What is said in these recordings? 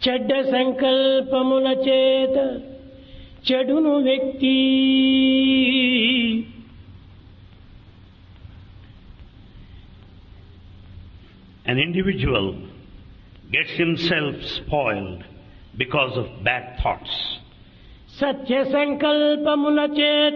చెడ్డ సంకల్పముల చేత చెడును వ్యక్తి. An individual gets himself spoiled because of bad thoughts. సత్య సంకల్పముల చేత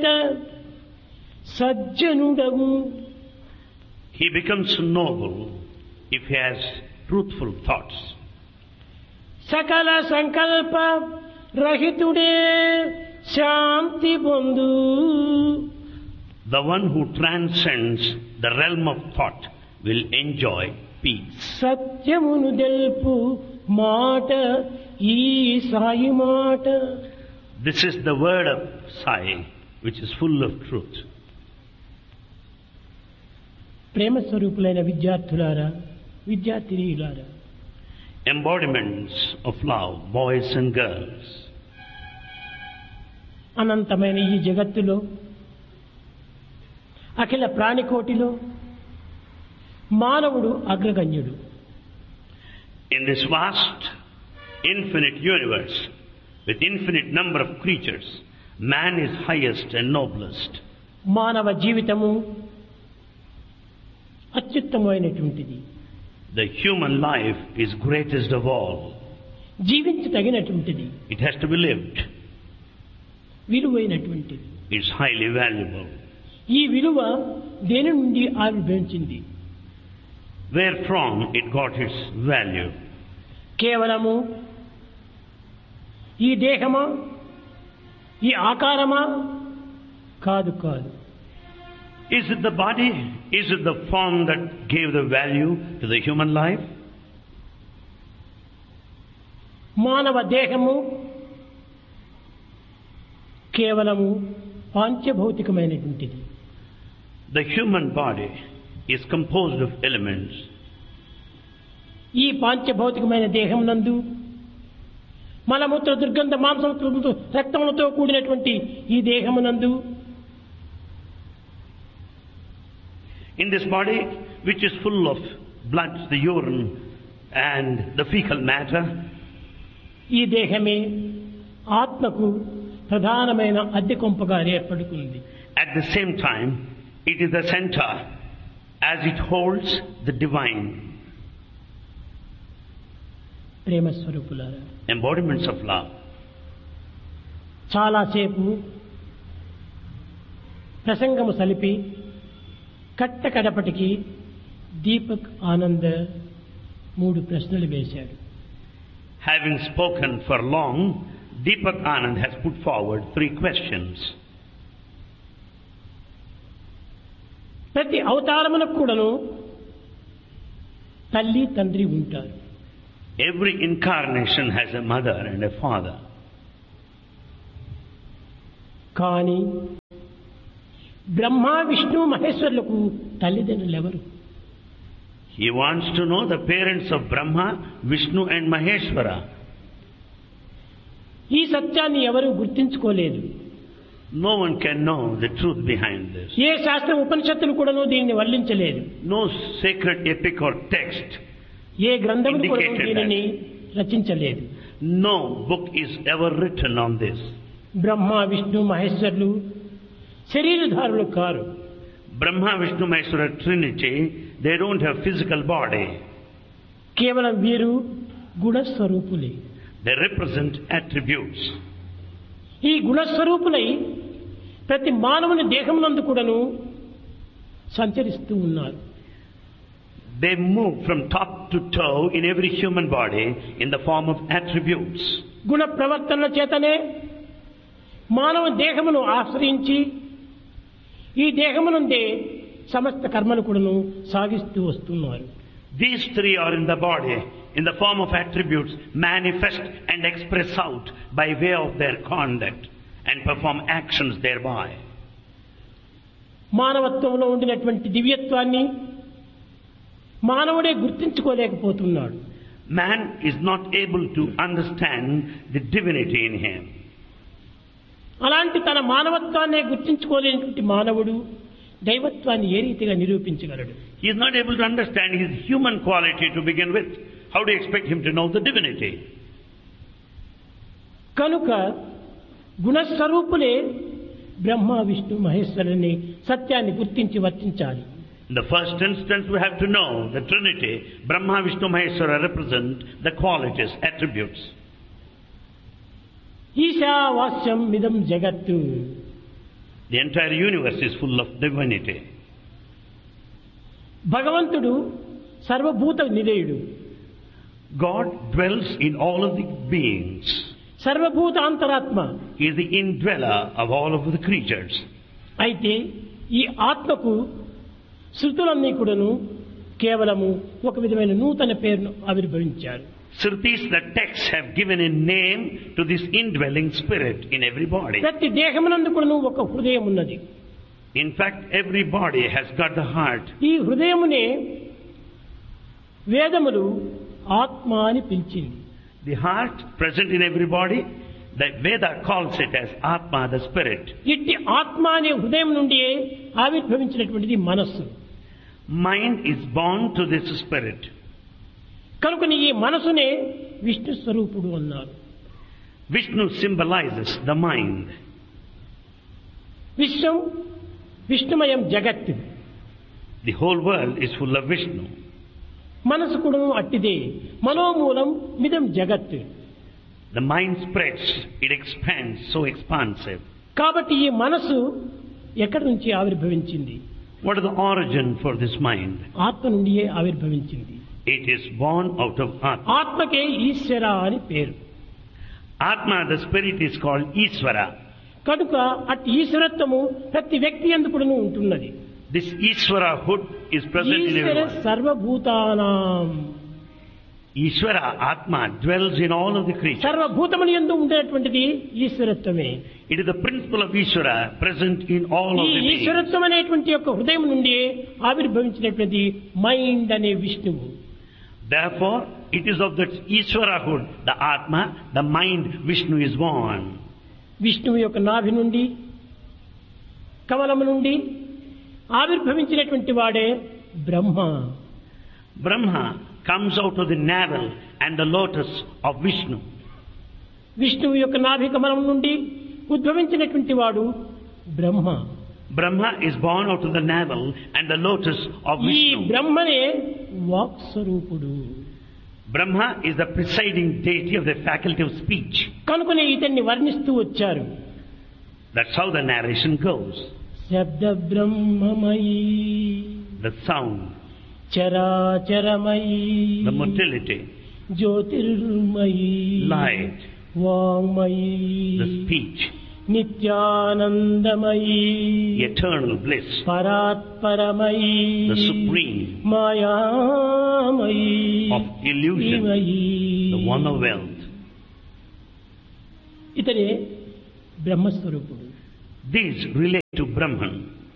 సజ్జనుడవు. He becomes noble if he has truthful thoughts. సకల సంకల్ప రహితుడే శాంతి పొందు. The one who transcends the realm of thought will enjoy peace. సత్యమును తెలుపు మాట ఈ సాయి మాట. This is the word of Sai, which is full of truth. ప్రేమ స్వరూపులైన విద్యార్థులారా, విద్యార్థినీయులారా, Embodiments of love, boys and girls. అనంతమైన ఈ జగత్తులో, అఖిల ప్రాణికోటిలో మానవుడు అగ్రగణ్యుడు. In this vast, infinite universe, with infinite number of creatures, man is highest and noblest. మానవ జీవితము అత్యుత్తమైనటువంటిది. The human life is greatest of all. జీవించి తగినటువంటిది. It has to be lived. విలువైనటువంటిది. It's highly valuable. ఈ విలువ దేని నుండి ఆవిర్భవించింది? Wherefrom it got its value? కేవలము ఈ దేహమా, ఈ ఆకారమా? కాదు కాదు. Is it the body? Is it the form that gave the value to the human life? మానవ దేహము కేవలము పాంచభౌతికమైనటువంటిది. The human body is composed of elements. ఈ పాంచభౌతికమైన దేహం నందు మలమూత్ర దుర్గంధ మాంసములతో రక్తములతో కూడినటువంటి ఈ దేహమునందు In this body, which is full of blood, the urine and the fecal matter, ఈ దేహమే ఆత్మకు ప్రధానమైన అద్దె కొంపగా ఏర్పడుతుంది. at the same time, it is the center as it holds the divine. ప్రేమ స్వరూపులారా, Embodiments of love. చాలాసేపు ప్రసంగము సలిపి కట్టకడపటికి దీపక్ ఆనంద్ 3 ప్రశ్నలు వేశాడు. Having spoken for long, Deepak Anand has put forward 3 questions. ప్రతి అవతారమునకు కూడాను తల్లి తండ్రి ఉంటారు. Every incarnation has a mother and a father. కానీ బ్రహ్మ విష్ణు మహేశ్వరులకు తల్లిదండ్రులు ఎవరు? He wants to know the parents of Brahma, Vishnu and Maheshwara. ఈ సత్యాన్ని ఎవరు గుర్తించుకోలేదు. No one can know the truth behind this. ఏ శాస్త్ర ఉపనిషత్తులు కూడాను దీనిని వర్ణించలేదు. No sacred epic or text ఏ గ్రంథములు కూడాను దీనిని రచించలేదు. No book is ever written on this. Brahma Vishnu మహేశ్వరులు శరీరధారులు car. Brahma, Vishnu, Maheshwara Trinity, they don't have physical body. కేవలం వీరు గుణస్వరూపులే. They represent attributes. ఈ గుణస్వరూపులై ప్రతి మానవుని దేహమునందు కూడాను సంచరిస్తూ ఉన్నారు. They move from top to toe in every human body in the form of attributes. గుణ ప్రవర్తనల చేతనే మానవ దేహమును ఆశ్రయించి ఈ దేహమునందే సమస్త కర్మలు కూడాను సాగిస్తూ వస్తున్నారు. These 3 are in the body in the form of attributes, manifest and express out by way of their conduct and perform actions thereby. మానవత్వంలో ఉండినటువంటి దివ్యత్వాన్ని మానవుడే గుర్తించుకోలేకపోతున్నాడు. Man is not able to understand the divinity in him. అలాంటి తన మానవత్వాన్ని గుర్తించుకోలేనటువంటి మానవుడు దైవత్వాన్ని ఏ రీతిగా నిరూపించగలడు? He is not able to understand his human quality to begin with. How do you expect him to know the divinity? కనుక గుణస్వరూపులే బ్రహ్మ విష్ణు మహేశ్వరుని సత్యాన్ని గుర్తించి వర్తించాలి. In the first instance, we have to know the Trinity. Brahma, Vishnu, Maheshwara represent the qualities, attributes. ఈశావాస్యం మిదం జగత్తు. The entire universe is full of divinity. భగవంతుడు సర్వభూత నిలయుడు. God dwells in all of the beings. సర్వభూత అంతరాత్మ. He is the indweller of all of the creatures. అయితే ఈ ఆత్మకు శృతులన్నీ కూడాను కేవలము ఒక విధమైన నూతన పేరును ఆవిర్భవించారు. Shrutis, the texts have given a name to this indwelling spirit in every body. ప్రతి దేహమునందు కూడాను ఒక హృదయం ఉన్నది. In fact, every body has got the heart. ఈ హృదయమునే వేదములు ఆత్మ అని పిలిచింది. The heart present in every body, the Veda calls it as Atma, the spirit. ఇట్టి ఆత్మ అనే హృదయం నుండి ఆవిర్భవించినటువంటిది మనస్సు. Mind is born to this spirit. కనుక ఈ మనసునే విష్ణు స్వరూపుడు అన్నారు. Vishnu symbolizes the mind. విశ్వం విష్ణుమయం జగత్. The whole world is full of Vishnu. మనసు కూడా అట్టిదే. మనోమూలం మిదం జగత్. The mind spreads, it expands, so expansive. కాబట్టి ఈ మనసు ఎక్కడి నుంచి ఆవిర్భవించింది? What is the origin for this mind? ఆత్మ నుండియే ఆవిర్భవించింది. It is born out of Atma. ఆత్మకే ఈశ్వర అని పేరు. Atma, the spirit, is called Ishvara. కనుక అట్టి ఈశ్వరత్వము ప్రతి వ్యక్తి యందు కూడా ఉంటున్నది. This Ishvarahood is present in Eshwara everyone. సర్వభూతానాం. Ishvara, Atma, dwells in all of the creatures. సర్వభూతముల యందు ఉండేటువంటిది ఈశ్వరత్వమే. It is the principle of Ishvara present in all of ఈ the beings. ఈశ్వరత్వం అనేటువంటి యొక్క హృదయం నుండి ఆవిర్భవించినటువంటి మైండ్ అనే విష్ణువు. Therefore, it is of that Ishvarahood, the Atma, the mind, Vishnu is born. విష్ణువు యొక్క నాభి నుండి కమలము నుండి ఆవిర్భవించినటువంటి వాడే బ్రహ్మ. Brahma comes out of the navel and the lotus of Vishnu. విష్ణువు యొక్క నాభి కమలం నుండి ఉద్భవించినటువంటి వాడు బ్రహ్మ. Brahma is born out of the navel and the lotus of ఈ Vishnu. బ్రహ్మనే వాక్ స్వరూపుడు. Brahma is the presiding deity of the faculty of speech. కనుకనే ఇతన్ని వర్ణిస్తూ వచ్చారు. That's how the narration goes. శబ్ద బ్రహ్మమయీ The sound, చరాచరమయీ the motility, Jyothirmayi light, వాంగ్మయీ the speech, నిత్యానందమయీ eternal bliss, పరాత్పరమయీ the supreme, మాయామయీ of illusion, శ్రీమయీ. the one of wealth. ఇతనే బ్రహ్మస్వరూపుడు. These relate to Brahman.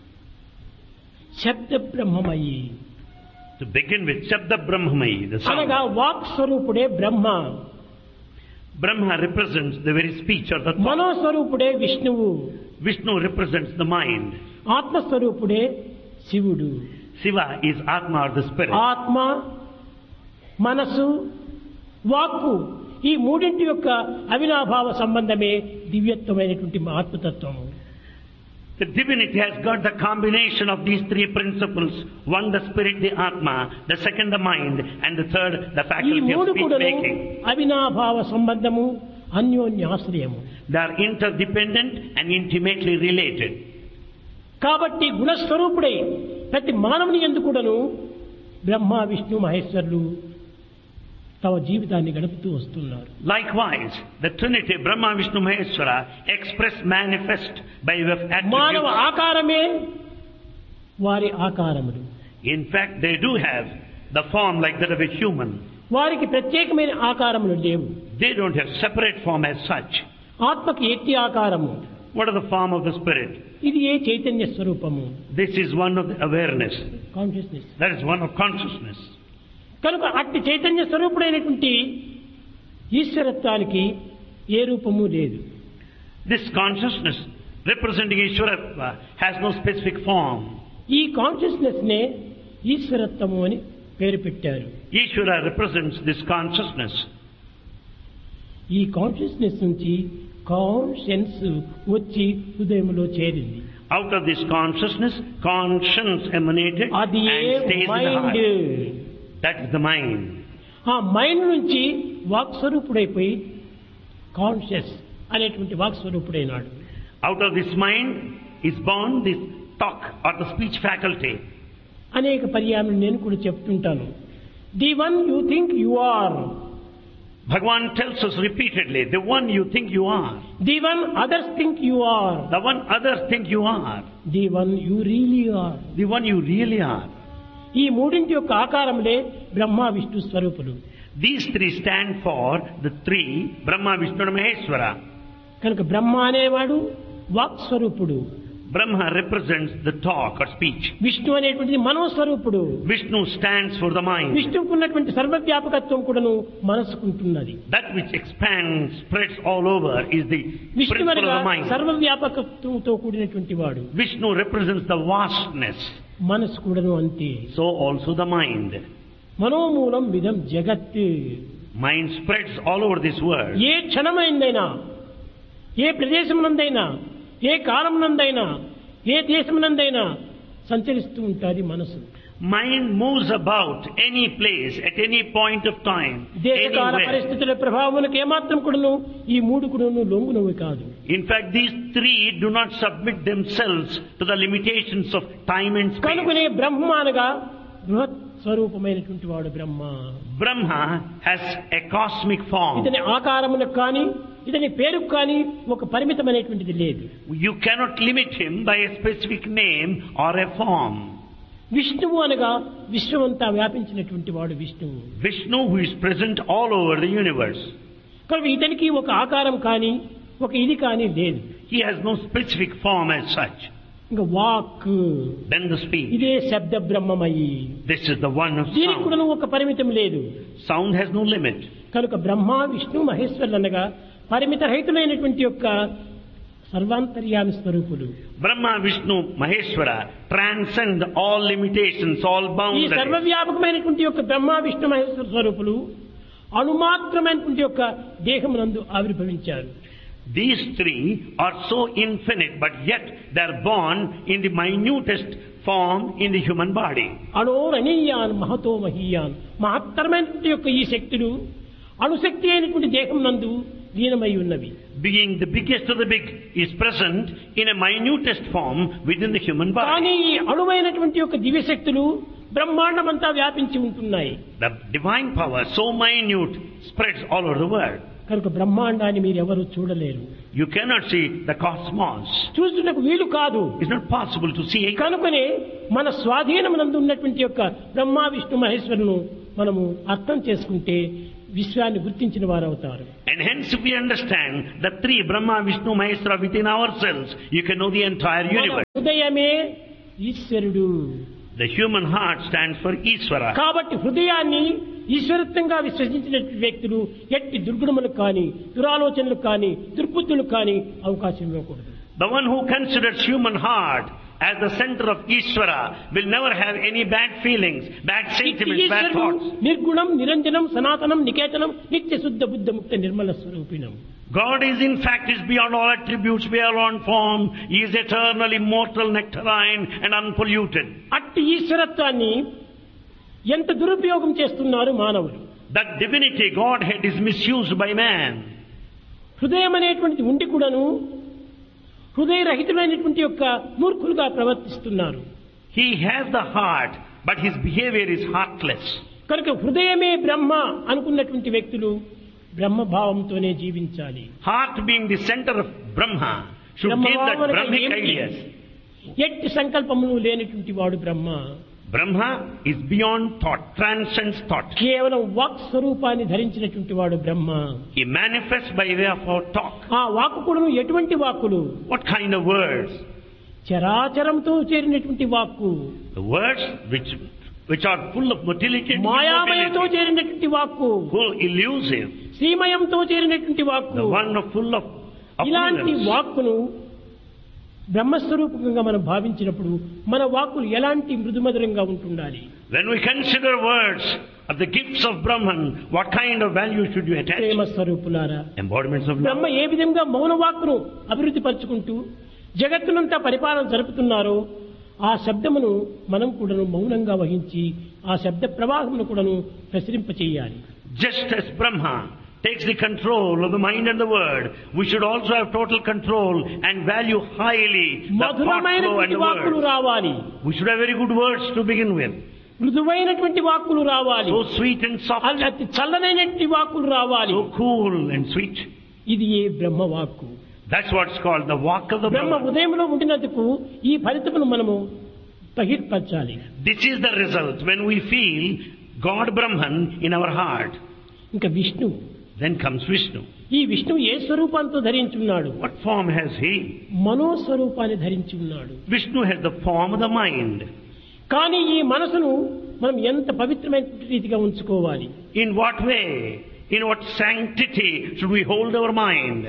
శబ్ద బ్రహ్మమయీ To begin with, Shabda Brahmamayi, the అనగా sound. Walk స్వరూపుడే బ్రహ్మ. Brahma represents the very speech or the thought. మనోస్వరూపుడే విష్ణువు. Vishnu represents the mind. ఆత్మస్వరూపుడే శివుడు. Shiva is Atma or the spirit. ఆత్మ మనసు వాక్కు ఈ మూడింటి యొక్క అవినాభావ సంబంధమే దివ్యత్వమైనటువంటి ఆత్మతత్వము. The divinity has got the combination of these three principles. One, the spirit, the Atma. The second, the mind. And the third, the ఈ faculty of మూడు speech కూడాను making. అవినాభావ సంబంధము, అన్యోన్యాశ్రయము. They are interdependent and intimately related. కాబట్టి గుణస్వరూపుడై ప్రతి మానవుని యందు కూడాను బ్రహ్మ విష్ణు మహేశ్వరులు తమ జీవితాన్ని గడుపుతూ వస్తున్నారు. Likewise, the Trinity, Brahma, Vishnu, Maheshwara, express, manifest by way of మానవ attributes. ఆకారమే వారి ఆకారములు. In fact, they do have the form like that of a human. వారికి ప్రత్యేకమైన ఆకారములు లేవు. They don't have separate form as such. ఆత్మకి ఎట్టి ఆకారము. What is the form of the spirit? ఇది ఏ చైతన్య స్వరూపము. This is one of the awareness. Consciousness. That is one of consciousness. కనుక అట్టి చైతన్య స్వరూపుడైనటువంటి ఈశ్వరత్వానికి ఏ రూపము లేదు. This consciousness representing Ishwaratva has no specific form. ఈ కాన్షియస్నెస్ నే ఈశ్వరత్వము అని పేరు పెట్టారు. Ishvara represents this consciousness. ఈ కాన్షియస్నెస్ నుంచి కాన్షియన్స్ వచ్చి హృదయంలో చేరింది. Out of this consciousness, conscience emanated అది and stays in the mind. heart. That is the mind. ఆ మైండ్ నుంచి వాక్ స్వరూపుడైపోయి కాన్షియస్ అనేటువంటి walk స్వరూపుడైనాడు. Out of this mind is born this talk or the speech faculty. అనేక పర్యాయం నేను కూడా చెప్తుంటాను. The one you think you are, Bhagavan tells us repeatedly, the one you think you are, the one others think you are, the one others think you are, the one you really are. the one you really are. ఈ మూడింటి యొక్క ఆకారములే Brahma Vishnu స్వరూపులు. These three stand for the three, Brahma, Vishnu and Maheshwara. కనుక బ్రహ్మ అనేవాడు walk స్వరూపుడు, Brahma represents the talk or speech. Vishnu అనేటువంటిది మనోస్వరూపుడు. Vishnu stands for the mind. విష్ణువుకు ఉన్నటువంటి సర్వవ్యాపకత్వం కూడాను మనసుకుంటున్నది. That which expands, spreads all over is the Vishnu principle of అనగా the mind. సర్వవ్యాపకత్వంతో కూడినటువంటి వాడు. Vishnu represents the vastness. మనసు కూడాను అంతే. So also the mind. మనోమూలం విధం జగత్. Mind spreads all over this world. ఏ క్షణమైందైనా, ఏ ప్రదేశమునందైనా, ఏ కాలమునందైనా, ఏ దేశమునందైనా సంచరిస్తూ ఉంటుంది మనసు. Mind moves about any place at any point of time, దేశకాల anywhere. పరిస్థితుల ప్రభావములకు ఏమాత్రం కూడాను ఈ మూడు కూడాను లొంగునవి కాదు. In fact, these three do not submit themselves to the limitations of time and space. కనుకనే బ్రహ్మ అనగా బృహత్ స్వరూపమైనటువంటి వాడు బ్రహ్మ. Brahma has a cosmic form. ఇతని ఆకారములకు కానీ ఇతని పేరుకు కానీ ఒక పరిమితమైనటువంటిది లేదు. You cannot limit him by a specific name or a form. విష్ణువు అనగా విశ్వమంతా వ్యాపించినటువంటి వాడు విష్ణువు. Vishnu, who is present all over the universe. కనుక ఇతనికి ఒక ఆకారం కానీ ఒక ఇది కానీ లేదు. He has no specific form as such. ఇంకా వాక్, Then the speech. ఇదే శబ్ద బ్రహ్మమయి. This is the one of దీనికి sound. కూడా ఒక పరిమితం లేదు. Sound has no limit. కనుక బ్రహ్మ విష్ణు మహేశ్వరులు అనగా పరిమిత రహితులైనటువంటి యొక్క సర్వాంతర్యామి స్వరూపులు. Brahma, Vishnu, Maheshwara transcend all limitations, all ఈ boundaries. సర్వవ్యాపకమైనటువంటి యొక్క బ్రహ్మ విష్ణు మహేశ్వర స్వరూపులు అణుమాత్రమైనటువంటి యొక్క దేహమునందు ఆవిర్భవించారు. These three are so infinite, but yet they are born in the minutest form in the human body. అణోరణీయాన్ Mahato మహీయాన్, మహత్తరమైనటువంటి యొక్క ఈ శక్తులు అణుశక్తి అయినటువంటి దేహం నందు లీనమై ఉన్నవి. Being the biggest of the big is present in a minutest form within the human కానీ body. ఈ అణువైనటువంటి యొక్క దివ్యశక్తులు బ్రహ్మాండమంతా వ్యాపించి ఉంటున్నాయి. The divine power, so minute, spreads all over the world. కనుక బ్రహ్మాండాన్ని మీరు ఎవరు చూడలేరు, You cannot see the cosmos. చూస్తున్నకు వీలు కాదు. It's not possible to see it. కనుకనే మన స్వాధీనమునందు ఉన్నటువంటి యొక్క బ్రహ్మ విష్ణు మహేశ్వరును మనము అర్థం చేసుకుంటే విశ్వాన్ని గుర్తించిన వారు అవుతారు. And hence if we understand the three, Brahma, Vishnu, Maheshwara within ourselves, you can know the entire మన universe. హృదయమే ఈశ్వరుడు. The human heart stands for Ishvara. కాబట్టి హృదయాన్ని ఈశ్వరత్వంగా విశ్వసించిన వ్యక్తులు ఎట్టి దుర్గుణములకు కానీ దురాలోచనలకు కానీ దుర్బుద్ధులకు కానీ అవకాశం ఇవ్వకూడదు. The one who considers human heart as the center of Ishvara will never have any bad feelings, bad sentiments, bad thoughts. నిర్గుణం నిరంజనం సనాతనం నికేతనం నిత్య శుద్ధ బుద్ధ ముక్త Nirmala స్వరూపిణం. God is in fact is beyond all attributes, beyond form. He is eternal, immortal, nectarine and unpolluted. అట్టి ఈశ్వరత్వాన్ని ఎంత దురుపయోగం చేస్తున్నారు మానవులు. That divinity, Godhead, is misused by man. హృదయం అనేటువంటిది ఉండి కూడాను హృదయరహితులైనటువంటి యొక్క మూర్ఖులుగా ప్రవర్తిస్తున్నారు. He has the heart, but his behavior is heartless. కనుక హృదయమే బ్రహ్మ అనుకున్నటువంటి వ్యక్తులు బ్రహ్మభావంతోనే జీవించాలి. Heart being the center of Brahma should give that Brahmic ideas. ఎట్టి సంకల్పములు లేనటువంటి వాడు బ్రహ్మ. Brahma is beyond thought, transcends thought. కేవలం వాక్ స్వరూపాన్ని ధరించినటువంటి వాడు బ్రహ్మ. He manifests by way of our talk. ఆ వాక్కు కూడా ఎటువంటి వాక్కులు? What kind of words? చరాచరంతో చేరినటువంటి వాక్కు. The words which are full of motility and మాయామయంతో immobility. చేరినటువంటి వాక్కు. Full elusive. శ్రీమయంతో చేరినటువంటి వాక్కు. The one full of ఇలాంటి opulence. వాక్కును బ్రహ్మస్వరూపంగా మనం భావించినప్పుడు మన వాక్కులు ఎలాంటి మృదుమధురంగా ఉంటుండాలి. When we consider words of the gifts of Brahman, what kind of value should you attach? ప్రేమ స్వరూపులారా, Embodiments of బ్రహ్మ love. ఏ విధంగా మౌనవాక్కును అభివృద్ధి పరుచుకుంటూ జగత్తునంతా పరిపాలన జరుపుతున్నారో ఆ శబ్దమును మనం కూడాను మౌనంగా వహించి ఆ శబ్ద ప్రవాహమును కూడాను ప్రసరింపచేయాలి. Just as Brahma takes the control of the mind and the word, we should also have total control and value highly the thought flow and మధురమైనటువంటి the వాక్కులు words. రావాలి, We should have very good words to begin with. మృదువైనటువంటి వాక్కులు రావాలి, So sweet and soft, అతి చల్లనైనటువంటి వాక్కులు రావాలి. so cool and sweet. ఇది ఏ బ్రహ్మ వాక్కు. That's what's called the walk of the Brahma Brahman. ఉదయంలో ఉండినందుకు ఈ ఫలితమును మనము బహిర్పరచాలి. This is the result when we feel God Brahman in our heart. ఇంకా విష్ణు, Then comes Vishnu. ఈ విష్ణు ఏ స్వరూపంతో ధరించి ఉన్నాడు? What form has he? మనోస్వరూపాన్ని ధరించి ఉన్నాడు. Vishnu has the form of the mind. కానీ ఈ మనసును మనం ఎంత పవిత్రమైన రీతిగా ఉంచుకోవాలి? In what way, in what sanctity should we hold our mind?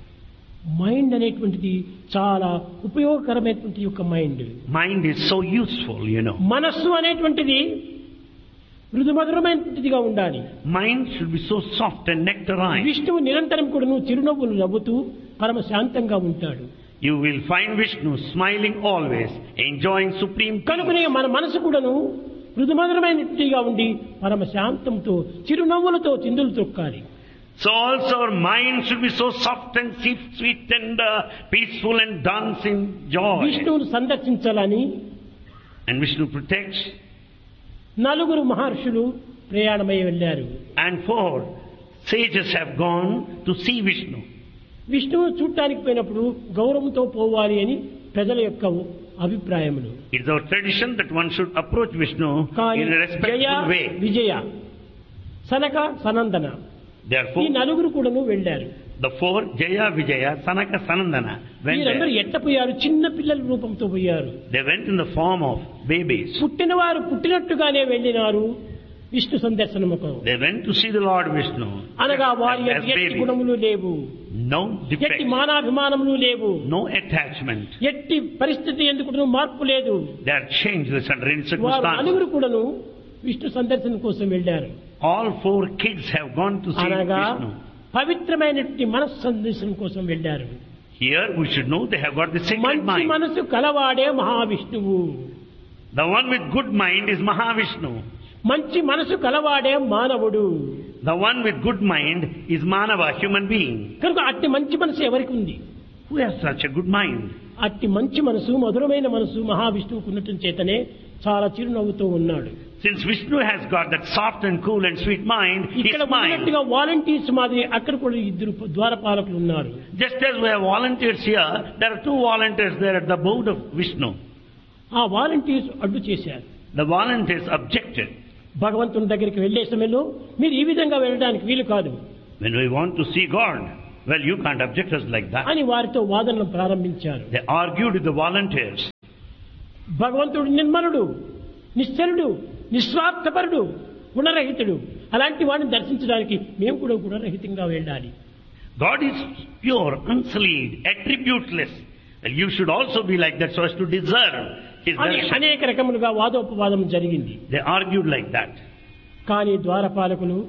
Mind అనేటువంటిది చాలా ఉపయోగకరమైనటువంటి యొక్క mind. Mind is so useful, మనస్సు అనేటువంటిది మృదుమధురమైనటువంటిదిగా ఉండాలి. Mind should be so soft and nectarine. విష్ణువు నిరంతరం కూడా చిరునవ్వులు నవ్వుతూ పరమ శాంతంగా ఉంటాడు. You will find Vishnu smiling always, enjoying supreme కనుకనే peace. మన మనసు కూడాను మృదుమధురమైనట్టుగా ఉండి పరమ శాంతంతో చిరునవ్వులతో చిందులు తొక్కాలి. So also our mind should be so soft and sweet, tender, peaceful and dance in joy. విష్ణువును సందర్శించాలని And Vishnu protects. నలుగురు మహర్షులు ప్రయాణమై వెళ్ళారు. And 4 sages have gone to see Vishnu. విష్ణువును చూడటానికి పోయినప్పుడు గౌరవంతో పోవాలి అని ప్రజల యొక్క అభిప్రాయములు. It is our tradition that one should approach Vishnu కానీ in a Jaya, respectful way. విజయ, సనక, సనందన ఈ Therefore, నలుగురు కూడాను వెళ్ళారు. the 4, Jaya, Vijaya, Sanaka, Sanandana, went వీరందరూ there. ఎట్ట పోయారు? చిన్న పిల్లల రూపంతో పోయారు. They went in the form of babies. పుట్టినవారు పుట్టినట్టుగానే వెళ్ళినారు Vishnu సందర్శనముకు. They went to see the Lord Vishnu అనగా వారి as ఎట్టి babies. గుణములు లేవు, No ఎట్టి defect, మానాభిమానములు లేవు, no attachment. ఎట్టి పరిస్థితి ఎందుకు మార్పు లేదు. They are changeless under any వారు circumstance. నలుగురు కూడాను విష్ణు సందర్శన కోసం వెళ్ళారు. All 4 kids have gone to see అనగా Vishnu. పవిత్రమైనటువంటి మనస్సు సందర్శనం కోసం వెళ్ళారు. Here we should know they have got the sacred మంచి mind. మనసు కలవాడే మహావిష్ణువు. The one with good mind is Mahavishnu. మంచి మనసు కలవాడే మానవుడు. The one with good mind is Manava, human being. కనుక అట్టి మంచి మనసు ఎవరికి ఉంది? Who has such a good mind? అట్టి మంచి మనసు, మధురమైన మనసు మహావిష్ణువుకు ఉండటం చేతనే చాలా చిరునవ్వుతో ఉన్నాడు. Since Vishnu has got that soft and cool and sweet mind, he ఇక్కడ smiles. ఉన్నట్టుగా వాలంటీర్స్ మాదిరి అక్కడ కూడా ఇద్దరు ద్వారపాలకులు ఉన్నారు. Just as we have volunteers here, there are 2 volunteers there at the abode of Vishnu. ఆ వాలంటీర్స్ అడ్డు చేశారు. The volunteers objected. భగవంతుని దగ్గరికి వెళ్లే సమయంలో మీరు ఈ విధంగా వెళ్ళడానికి వీలు కాదు When we want to see God, well, you can't object us like that. అని వారితో వాదనలు ప్రారంభించారు. They argued with the volunteers. భగవంతుడు నిర్మలుడు, నిశ్చలుడు, నిస్వార్థపరుడు, గుణరహితుడు. అలాంటి వాడిని దర్శించడానికి మేము కూడా గుణరహితంగా వెళ్ళాలి. God is pure, unsullied, attributeless. Well, you should also be like that so as to deserve His అని darshan. అనేక రకములుగా వాదోపవాదం జరిగింది. They argued like that. కానీ ద్వారపాలకులు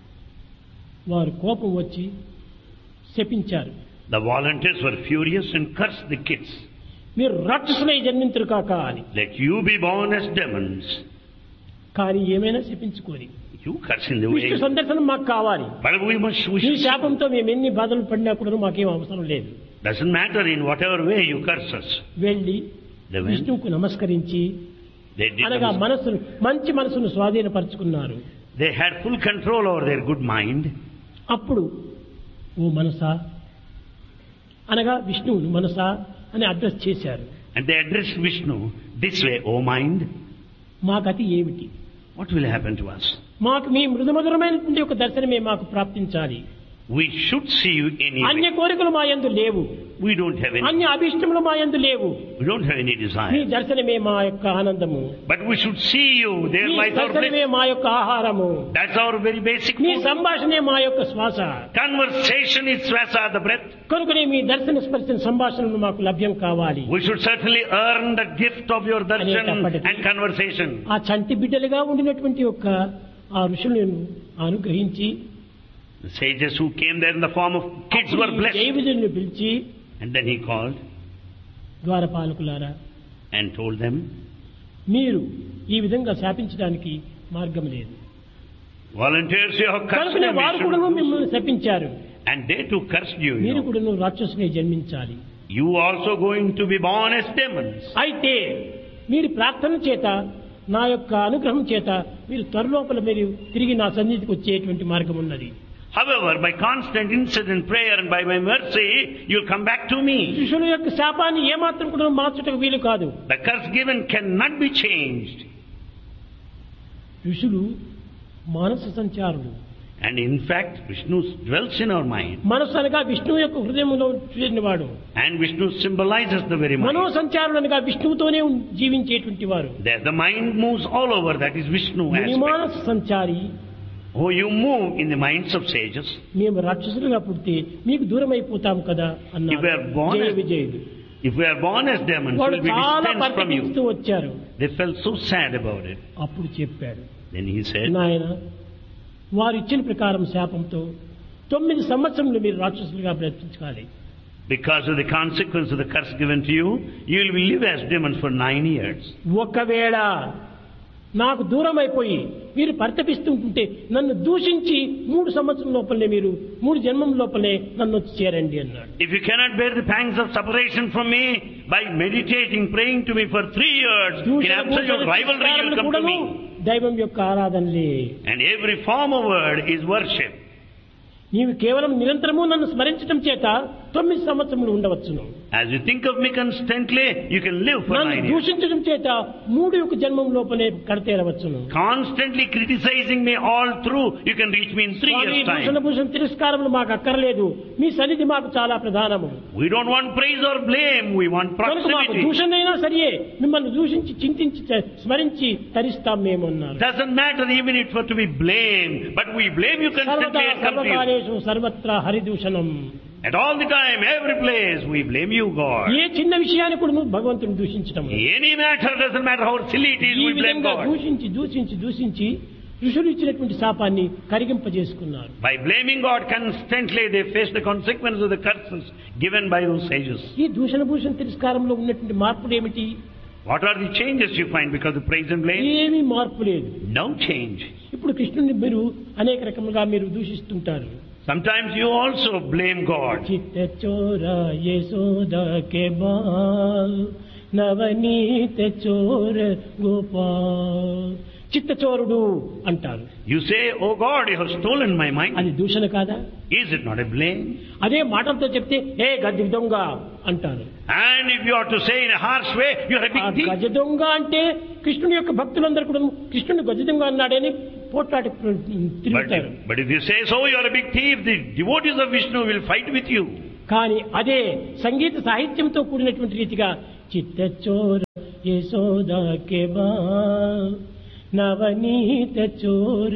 వారు కోపం వచ్చి శపించారు. The volunteers were furious and cursed the kids. మీరు రాక్షసులై జన్మించరు కాక అని. Let you be born as demons. కానీ ఏమైనా శపించుకోని You curse in the Vishnu way. సందర్శనం మాకు కావాలి. But we ఈ should శాపంతో మేము ఎన్ని బాధలు పడినా కూడా మాకేం అవసరం లేదు. doesn't matter in whatever way you curse us. వెళ్ళి They went. విష్ణువుకు నమస్కరించి They did. అనగా మనసును మంచి మనసును స్వాధీనపరుచుకున్నారు. They had full control over their good mind. అప్పుడు ఓ మనసా అనగా విష్ణువును మనసా అని అడ్రస్ చేశారు. And they addressed Vishnu this way, O mind, మా గతి ఏమిటి? what will happen to us? మాకు మీ మృదుమధురమైనటువంటి ఒక దర్శనమే మాకు ప్రాప్తించాలి. We should see you అన్య anyway. కోరికలు మా యందు లేవు, We don't have any. అన్య అభిష్టములు మా యందు లేవు. We don't have any me desire. దర్శనమే మా యొక్క ఆనందము, But we should see you. There me lies our దర్శనమే bliss. మా యొక్క ఆహారము, That's our very basic me food. సంభాషణే మా యొక్క శ్వాస. Conversation is swasa, the breath. కనుకనే మీ దర్శన స్పర్శన సంభాషణలు మాకు లభ్యం కావాలి. We should certainly earn the gift of your darshan and conversation. ఆ చంటి బిడ్డలుగా ఉండినటువంటి యొక్క ఆ ఋషులను అనుగ్రహించి The sages who came there in the form of kids were blessed. జైవిజులను పిలిచి And then he called ద్వారపాలకులారా and told them, మీరు ఈ విధంగా శాపించడానికి మార్గం లేదు. volunteers, you have cursed కనుకనే them. వారు You కూడా should- మిమ్మల్ని శపించారు. And they too cursed you. మీరు కూడా రాక్షసుని జన్మించాలి. You also going to be born as demons. అయితే మీరు ప్రార్థన చేత నా యొక్క అనుగ్రహం చేత మీరు త్వరలోపల మీరు తిరిగి నా సన్నిధికి వచ్చేటువంటి మార్గం ఉన్నది. However, by constant incessant prayer and by my mercy, you'll come back to me. ఋషుల యొక్క శాపాన్ని ఏమాత్రం కూడా మార్చటకు వీలు కాదు. The curse given cannot be changed. ఋషులు మానస సంచారులు. And in fact, Vishnu dwells in our mind. మనస్సు అనగా విష్ణువు యొక్క హృదయంలో చేరినవాడు. And Vishnu symbolizes the very Mano mind. సంచారులు అనగా విష్ణువుతోనే జీవించేటువంటి వారు. There the mind moves all over, that is Vishnu Manasa aspect. Sanchari. Oh, you move in the minds of sages. మేము రాక్షసులుగా పుడితే మీకు దూరం అయిపోతాం కదా If we are born అన్నారు as- Vijayudu. If we are born as demons, we వాళ్ళు will be చాలా distanced from పరితపిస్తూ you. వచ్చారు. They felt so sad about it. అప్పుడు చెప్పాడు, Then he said, నాయన వారు ఇచ్చిన ప్రకారం శాపంతో 9 సంవత్సరములు మీరు రాక్షసులుగా బ్రతికించాలి. because of the consequence of the curse given to you, you will live as demons for 9 years. ఒకవేళ నాకు దూరం అయిపోయి మీరు పరితపిస్తుంటుంటే నన్ను దూషించి 3 సంవత్సరం లోపలనే మీరు 3 జన్మం లోపలే నన్ను వచ్చి చేరండి అన్నాడు. If you cannot bear the pangs of separation from me by meditating, praying to me for 3 years, in absolute rivalry you will come to me. దైవం యొక్క ఆరాధనలే. And every form of word is worship. నీవు కేవలం నిరంతరము నన్ను స్మరించడం చేత 9 సంవత్సరములు ఉండవచ్చును. As you think of me constantly, you can live for నన్ను 9 years. దూషించడం చేత 3 జన్మం లోపలే కడతేరవచ్చును. Constantly criticizing me all through, you can reach me in 3 years' Bhushana time. భూషణ తిరస్కారములు మాకు అక్కర్లేదు, మీ సన్నిధి మాకు చాలా ప్రధానము. We don't want praise or blame, we want కనుక మాకు proximity. దూషణ అయినా సరియే మిమ్మల్ని దూషించి చింతించి స్మరించి తరిస్తాం మేము అన్నారు. Doesn't matter even if for to be blamed, but we blame you constantly and come to you. సర్వకాలేషు సర్వత్రా హరిదూషణం. At all the time, every place, we blame you, God. ఏ చిన్న విషయాన్ని కూడా నువ్వు భగవంతుని దూషించడం. Any matter, doesn't matter how silly it is, ఈ we blame విధంగా God. దూషించి ఋషులు ఇచ్చినటువంటి శాపాన్ని కరిగింపజేసుకున్నారు. By blaming God constantly, they face the consequences of the curses given by those sages. ఈ దూషణ భూషణ తిరస్కారంలో ఉన్నటువంటి మార్పులు ఏమిటి? What are the changes you find because of praise and blame? ఏమీ మార్పు లేదు. No change. ఇప్పుడు కృష్ణుని మీరు అనేక రకములుగా మీరు దూషిస్తుంటారు. Sometimes you also blame God. చిత్త చోర యశోద కే బాల్ నవనీత చోర గోపాల్. చిత్తచోరుడు అంటారు. You say, oh God, you have stolen my mind. అది దూషణ కాదా? Is it not a blame? అదే మాటలతో చెప్తే ఏ గద్దె దొంగ అంటారు. And if you are to say in a harsh way, you are a ఆ big thief. గజ దొంగ అంటే కృష్ణుని యొక్క భక్తులందరూ కూడా కృష్ణుని గజ దొంగ అన్నాడని పోట్లాడి తిరుగుతారు. But if you say so, you are a big thief. The devotees of Vishnu will fight with you. కానీ అదే సంగీత సాహిత్యంతో కూడినటువంటి రీతిగా చిత్తచోర యశోద కే బాల్ నవనీత చోర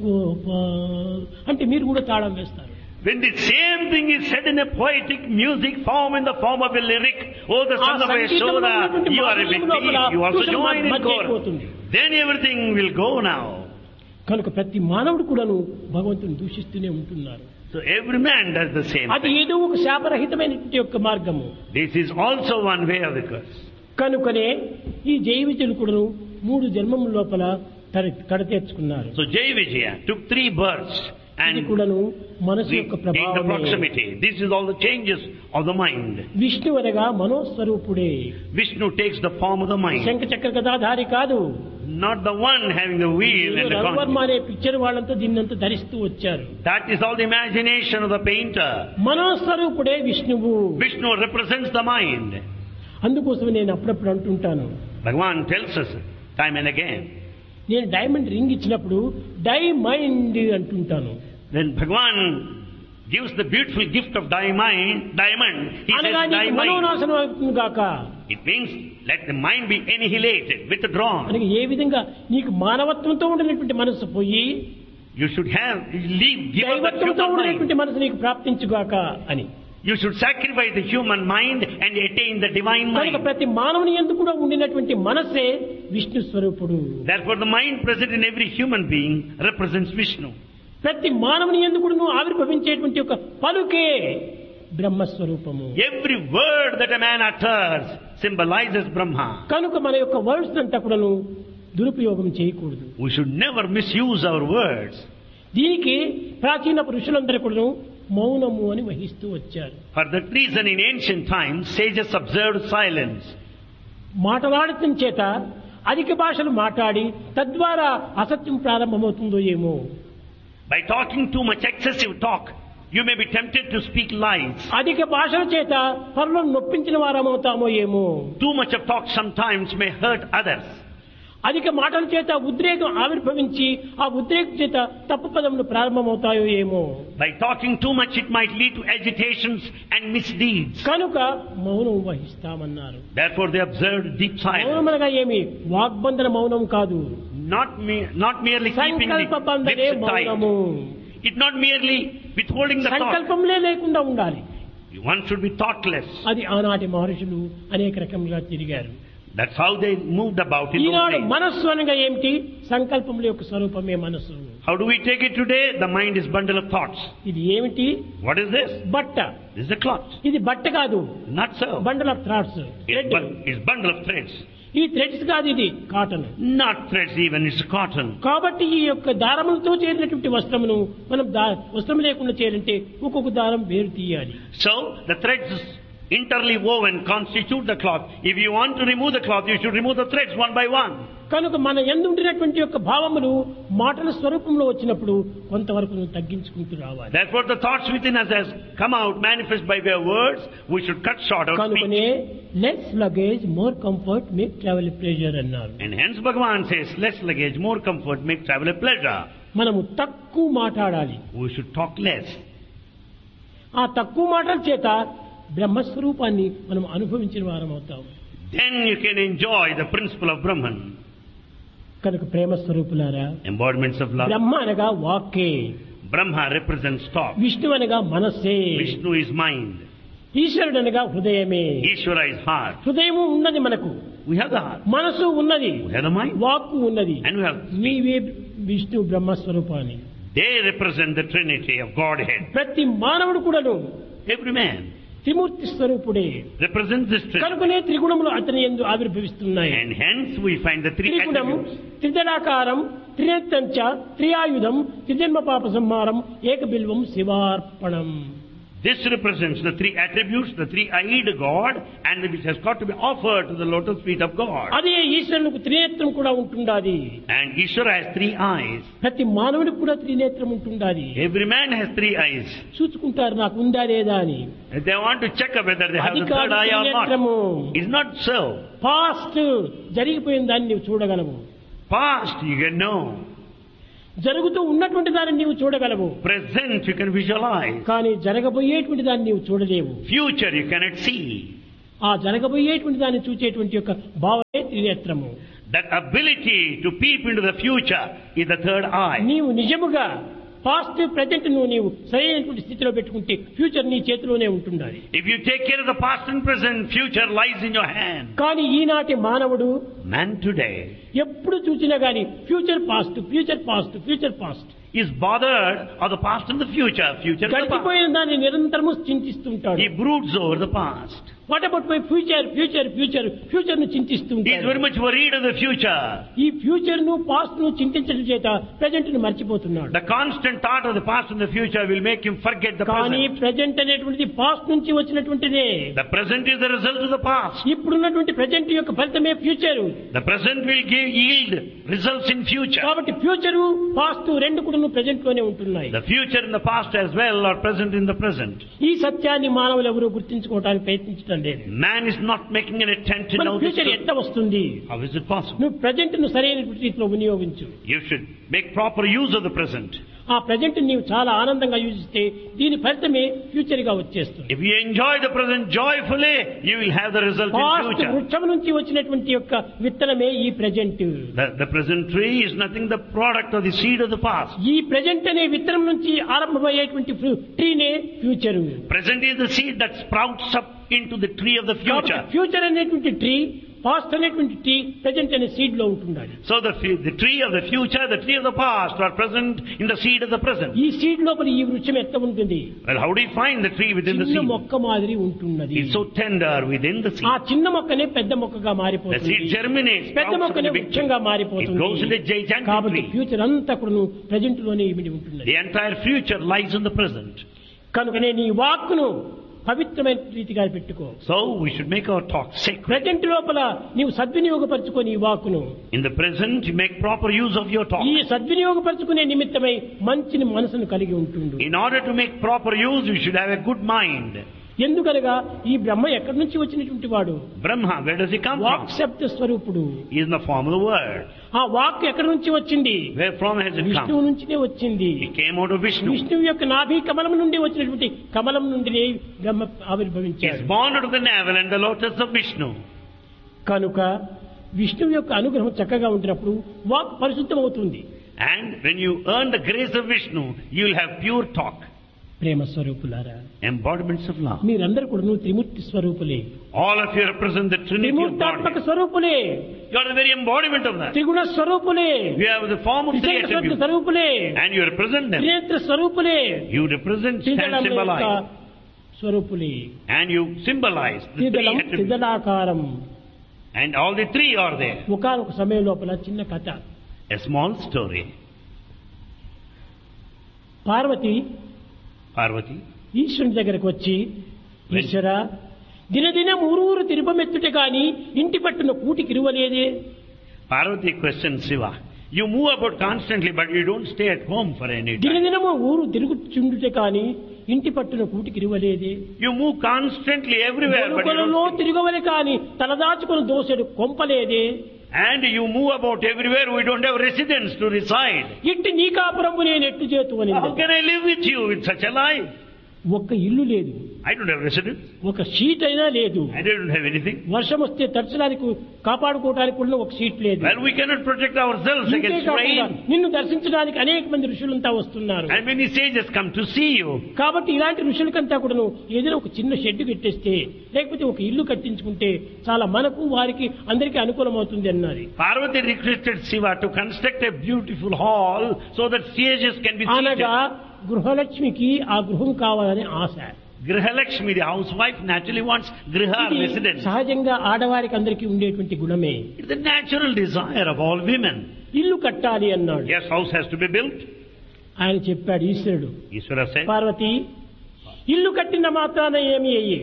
గోపాల్ అంటే మీరు కూడా తాళం వేస్తారు. When the same thing is said in a poetic music form, in the form of a lyric, oh the son of Yashoda, you are a big thief, you also join in chorus. Then everything will go now. కనుక ప్రతి మానవుడు కూడాను భగవంతుని దూషిస్తూనే ఉంటున్నారు. So every man does the same అది thing. ఏదో ఒక శాపరహితమైనటువంటి యొక్క మార్గము. This is also one way of the curse. కనుకనే ఈ జైవితులు కూడాను 3 జన్మం లోపల కడతీర్చుకున్నారు. So Jai Vijaya took 3 births ఇది and కూడాను మనసు యొక్క in the ప్రభావం. proximity. This is all the changes of the mind. Vishnu అనగా మనోస్వరూపుడే. Vishnu takes the form of the mind. శంఖ చక్ర గదాధారి కాదు. Not the one having the wheel and the Ravi Varma conch. అనే పిక్చర్ వాళ్ళంతా దీన్నంతా ధరిస్తూ వచ్చారు. That is all the imagination of the painter. మనోస్వరూపుడే విష్ణువు. Vishnu represents the mind. అందుకోసం నేను అప్పుడప్పుడు అంటుంటాను, Bhagavan tells us time and again. నేను డైమండ్ రింగ్ ఇచ్చినప్పుడు die mind అంటుంటాను. When Bhagavan gives the beautiful gift of diamond, he అనగా says నీకు diamond. మనోనాశనం అవుతుంది గాక. It means let the mind be annihilated, withdrawn. అనగా ఏ విధంగా నీకు మానవత్వంతో ఉండినటువంటి మనసు పోయి You should give up the దైవత్వంతో human mind. ఉండినటువంటి మనసు నీకు ప్రాప్తించుగాక అని. You should sacrifice the human mind and attain the divine కనుక mind. ప్రతి మానవుని యందు కూడా ఉండినటువంటి మనస్సే విష్ణు స్వరూపుడు. Therefore the mind present in every human being represents Vishnu. ప్రతి మానవుని యందు కూడా ఆవిర్భవించేటువంటి ఒక పలుకే బ్రహ్మస్వరూపము. Every word that a man utters symbolizes Brahma. కనుక మన యొక్క వర్డ్స్ అంతా కూడాను దురుపయోగం చేయకూడదు. We should never misuse our words. దీనికి ప్రాచీన పురుషులందరూ కూడాను మౌనము అని వహిస్తూ వచ్చారు. For that reason in ancient times sages observed silence. మాట్లాడటం చేత అధిక భాషలు మాట్లాడి తద్వారా అసత్యం ప్రారంభమవుతుందో ఏమో. By talking too much excessive talk, you may be tempted to speak lies. అధిక భాషల చేత పరులను నొప్పించిన వారమవుతామో ఏమో. Too much of talk sometimes may hurt others. అధిక మాటల చేత ఉద్రేకం ఆవిర్భవించి ఆ ఉద్రేకం చేత తప్పు పదములు ప్రారంభమవుతాయో ఏమో. By talking too much it might lead to agitations and misdeeds. కనుక మౌనం వహిస్తామన్నారు. Therefore they observed deep silence. మౌనం అనగా ఏమి? వాగ్బంధన మౌనం కాదు. Not merely keeping the సంకల్ప బంధనే lips మౌనము. tight. It's not merely withholding the thought. సంకల్పంలే లేకుండా ఉండాలి. One should be thoughtless. అది ఆనాటి మహర్షులు అనేక రకములుగా తిరిగారు. That's how they moved about in those Eenadu days. మనస్సు అనగా ఏమిటి? సంకల్పముల యొక్క స్వరూపమే మనస్సు. How do we take it today? The mind is bundle of thoughts. ఇది ఏమిటి? What is this? బట్ట. This is a cloth. ఇది బట్ట కాదు. Not so. Bundle of థ్రాట్స్. It's bundle of threads. ఈ థ్రెడ్స్ కాదు, ఇది cotton. Not threads even, it's cotton. కాబట్టి ఈ యొక్క దారములతో చేరినటువంటి వస్త్రమును మనం వస్త్రం లేకుండా చేయాలంటే ఒక్కొక్క దారం వేరు తీయాలి. So the threads interly woven constitute the cloth. If you want to remove the cloth, you should remove the threads one by one. కనుక మన యందు ఉండినటువంటి యొక్క భావములు మాటల స్వరూపంలో వచ్చినప్పుడు కొంతవరకు తగ్గించుకుంటూ రావాలి. Therefore the thoughts within us has come out manifest by their words. We should cut short our కనుకనే speech. Less luggage more comfort make travel pleasure అన్నారు. And hence Bhagavan says, less luggage, more comfort, make travel a pleasure. మనము తక్కువ మాట్లాడాలి. We should talk less. ఆ తక్కువ మాటల చేత బ్రహ్మస్వరూపాన్ని మనం అనుభవించిన వారం అవుతాం. Then you can enjoy the principle of Brahman. కనుక ప్రేమ స్వరూపులారా, Embodiments of love. బ్రహ్మ అనగా వాక్కే, Brahma represents thought. విష్ణు అనగా మనస్సే, Vishnu is mind. ఈశ్వరుడు అనగా హృదయమే. Ishvara is heart. హృదయము ఉన్నది మనకు, We have the heart. మనసు ఉన్నది, We have the mind. వాక్కు ఉన్నది. And we have speech. నీవే Vishnu బ్రహ్మస్వరూపాన్ని. They represent the Trinity of Godhead. ప్రతి మానవుడు కూడాను Every man త్రిమూర్తి స్వరూపుడే. represents this Trinity. కనుకనే త్రిగుణములు అతని యందు ఆవిర్భవిస్తున్నాయి. And hence we find the three త్రిగుణం, attributes. త్రిదళాకారం, త్రినేత్రంచ, త్రియాయుధం, త్రిజన్మ పాప సంహారం, ఏకబిల్వం శివార్పణం. This represents the three attributes, the three-eyed God, and which has got to be offered to the lotus feet of God. అదే ఈశ్వరునికి త్రినేత్రం కూడా ఉంటుండాది. And Ishvara has three eyes. ప్రతి మానవుడికి కూడా త్రినేత్రం ఉంటుండాది. Every man has three eyes. చూసుకుంటారు నాకు ఉందా లేదా అని. If they want to check whether they have అది the third కాదు eye or త్రినేత్రము. not. It's not so. Past జరిగిపోయిన దాన్ని నీవు చూడగలవు. Past you can know. జరుగుతూ ఉన్నటువంటి దాన్ని నీవు చూడగలవు. Present you can visualize. కానీ జరగబోయేటువంటి దాన్ని నీవు చూడలేవు. Future you cannot see. ఆ జరగబోయేటువంటి దాన్ని చూచేటువంటి యొక్క భావనే త్రినేత్రము. That ability to peep into the future is the third eye. నీవు నిజముగా పాస్ట్ ప్రెజెంట్ నీవు సరైనటువంటి స్థితిలో పెట్టుకుంటే ఫ్యూచర్ నీ చేతిలోనే ఉంటుండాలి. If you take care of the past and present, future lies in your hand. కానీ ఈనాటి మానవుడు Man today ఎప్పుడు చూసినా గానీ future past, future past, future past is bothered of the past and the future, future and the past. గడిచిపోయిన దాన్ని నిరంతరము చింతిస్తుంటాడు. He broods over the past. What about my future, future, future, future ను He is చింతిస్తుంటాడు. very much worried of the future. ఈ future ను past ను చింతించడం చేత present ను మర్చిపోతున్నాడు. The constant thought of the past and the future will make him forget the కానీ present. Present అనేటువంటిది past నుంచి వచ్చినటువంటిదే. The present is the result of the past. ఇప్పుడున్నటువంటి present యొక్క ఫలితమే future. The present will yield results in future. కాబట్టి future past రెండు కూడా present లోనే ఉంటున్నాయి. The future and the past as well are present in the present. ఈ సత్యాన్ని మానవులు ఎవరూ గుర్తించుకోవడానికి ప్రయత్నించడం లేదు. Man is not making an attempt to know this future truth. ఎట్లా వస్తుంది? How is it possible? నువ్వు ప్రెజెంట్ ను సరైన రీతిలో వినియోగించు. You should make proper use of the present. ఆ ప్రజెంట్ నీవు చాలా ఆనందంగా యూజిస్తే దీని ఫలితమే ఫ్యూచర్ గా వచ్చేస్తుంది. If you enjoy the present joyfully, you will have the result in future. వృక్షం నుంచి వచ్చినటువంటి యొక్క విత్తనమే ఈ present. The present tree is nothing the product of the seed of the past. ఈ ప్రెజెంట్ అనే విత్తనం నుంచి ఆరంభమయ్యేటువంటి ట్రీనే future. Present is the seed that sprouts up into the tree of the future. Future అనేటువంటి ట్రీ, పాస్ట్ అనేటువంటి tree, present అనే seed లో ఉంటుండాలి. So the tree of the future, the tree of the past are present in the seed of the present. ఈ seed లోపల ఈ వృక్షం ఎట్లా ఉంటుంది? Well, how do you find the tree within the seed? చిన్న మొక్క మాదిరి ఉంటున్నది. It's so tender within the seed. ఆ చిన్న మొక్కనే పెద్ద మొక్కగా The మారిపోతుంది. seed germinates. పెద్ద మొక్కనే వృక్షంగా మారిపోతుంది. It grows into a gigantic కాబట్టి tree. ఫ్యూచర్ అంతా కూడా ప్రెజెంట్ లోనే ఇమిడి ఉంటున్నది. The entire future lies in the present. కనుకనే నీ వాక్కును పవిత్రమైన రీతిగా పెట్టుకో. So we should make our talk sacred. Present లోపల నీవు సద్వినియోగపరచుకొని ఈ వాక్కును. In the present, you make proper use of your talk. ఈ సద్వినియోగపరచుకునే నిమిత్తమై మంచి మనసును కలిగి ఉంటుండు. In order to make proper use, you should have a good mind. ఎందుకనగా ఈ బ్రహ్మ ఎక్కడి నుంచి వచ్చినటువంటి వాడు? Brahma, where does he come walk from? శబ్ద స్వరూపుడు. He is in the form of the word. ఆ వాక్ ఎక్కడి నుంచి వచ్చింది? Where from has it విష్ణువు come? నుంచినే వచ్చింది. It came out of Vishnu. విష్ణువు యొక్క నాభి కమలం నుండి వచ్చినటువంటి కమలం నుండి బ్రహ్మ He is ఆవిర్భవించాడు. born out of the navel and the lotus of Vishnu. కనుక విష్ణువు యొక్క అనుగ్రహం చక్కగా ఉంటున్నప్పుడు వాక్ పరిశుద్ధం అవుతుంది. And when you earn the grace of Vishnu, you will have pure talk. ప్రేమ స్వరూపులారా, Embodiments of love. మీరందరూ కూడా త్రిమూర్తి స్వరూపులే. All of you represent the Trinity of త్రిమూర్తాత్మక God. స్వరూపులే. You are the very embodiment of that. త్రిగుణ స్వరూపులే. You have the form of three attributes. స్వరూపులే. And you represent them. Trinetra స్వరూపులే. You represent and symbolize. స్వరూపులే. And you symbolize the three త్రిదళం attributes. త్రిదళాకారం. And all the three are there. ఒకానొక సమయం లోపల చిన్న కథ. A small story. Parvati Parvati. ఈశ్వరుని దగ్గరకు వచ్చి, ఈశ్వర, దినదినం ఊరూరు తిరుపమెత్తుటే గాని ఇంటి పట్టున కూటికి ఇరువలేదే. Parvati questions Shiva. You move about constantly, but you don't stay at home for any time. దినదినము ఊరు తిరుగుచుండుటే కాని ఇంటి పట్టున కూటికి ఇరువలేదే. You move constantly everywhere, but you కొనుకొలలో don't stay. తిరగవలే కాని తలదాచుకుని దోసెడు కొంపలేదే. And you move about everywhere, we don't have residence to reside. ఇట్టి నీకాపురము నేను ఎట్టు చేతు అని. How can I live with you with such a life? ఒక్క ఇల్లు లేదు, I don't have residence. ఒక షీట్ అయినా లేదు. I don't have anything. వర్షం వస్తే తరచడానికి కాపాడుకోవడానికి కూడా ఒక షీట్ లేదు. Well, we cannot protect ourselves ఇంతే against కాకుండా rain. నిన్ను దర్శించడానికి అనేక మంది ఋషులంతా వస్తున్నారు. And many sages come to see you. కాబట్టి ఇలాంటి ఋషులకంతా కూడాను ఏదైనా ఒక చిన్న షెడ్ కట్టేస్తే, లేకపోతే ఒక ఇల్లు కట్టించుకుంటే చాలా మనకు వారికి అందరికీ అనుకూలం అవుతుంది అన్నారు. Parvati requested Shiva to construct a beautiful hall so that sages can be seated. అనగా గృహలక్ష్మికి ఆ గృహం కావాలని ఆశ. Grihalakshmi, the housewife, naturally wants griha ఇది residence. సహజంగా ఆడవారికి అందరికీ ఉండేటువంటి గుణమే. It's the natural desire of all women. ఇల్లు కట్టాలి అన్నాడు. Yes, house has to be built. ఆయన చెప్పాడు ఈశ్వరుడు, Ishvara said, పార్వతి, ఇల్లు కట్టిన మాత్రాన ఏమి అయ్యి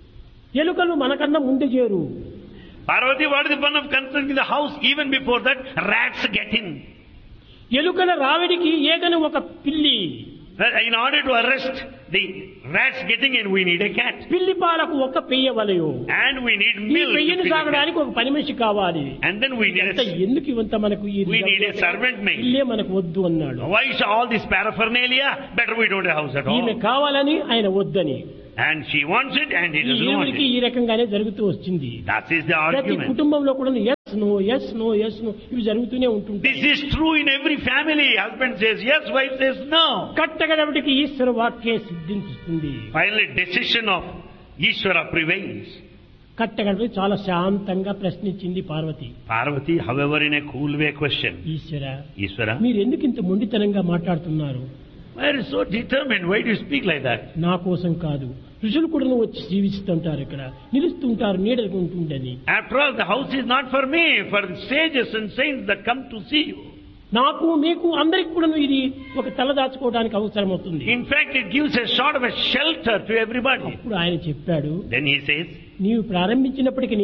ఎలుకలు మనకన్నా ముందు చేరు. Parvati, what is the fun of constructing the house? Even before that, rats get in. ఎలుకల రావిడికి ఏగని ఒక పిల్లి. In order to arrest the rats getting in, we need a cat. పిల్లి పాలకు ఒక పెయ్య వలయు. And we need ఈ milk. to పెయ్యను feed the cat. సాగడానికి ఒక పని మనిషి కావాలి. And then we need ఎందుకు ఇవంతా మనకు ఈ we need a servant maid. ఇల్లే మనకు వద్దు అన్నాడు. Why is all this paraphernalia? Better we don't have a house at all. ఈమె కావాలని ఆయన వద్దని. And she wants it and he doesn't want ఈమెకి it. ఈ రకంగానే జరుగుతూ వచ్చింది. That is the ప్రతి argument. కుటుంబంలో కూడా yes no yes no yes no ఇవి జరుగుతూనే ఉంటుంటాయి. This is true in every family. Husband says yes, wife says no. కట్టగడబడికి ఈశ్వర వాక్యే సిద్ధిస్తుంది. Finally, decision of Ishvara prevails. కట్టగడపడి చాలా శాంతంగా ప్రశ్నించింది Parvati. Parvati, however, in a cool way question. Eshwara, Ishvara, మీరు ఎందుకు ఇంత మొండితనంగా మాట్లాడుతున్నారు? why are you so determined? Why do you speak like that? నా కోసం కాదు, ఋషులు కూడా వచ్చి జీవిస్తుంటారు, ఇక్కడ నిలుస్తుంటారు, నీడలు ఉంటుందని. After all, the house is not for me, for the sages and saints that come to see you. నాకు మీకు అందరికి కూడా ఇది ఒక తలదాచుకోవడానికి అవసరం అవుతుంది. In fact, it gives a sort of a shelter to everybody. అప్పుడు ఆయన చెప్పాడు, Then he says, నీవు ప్రారంభించినప్పటికీ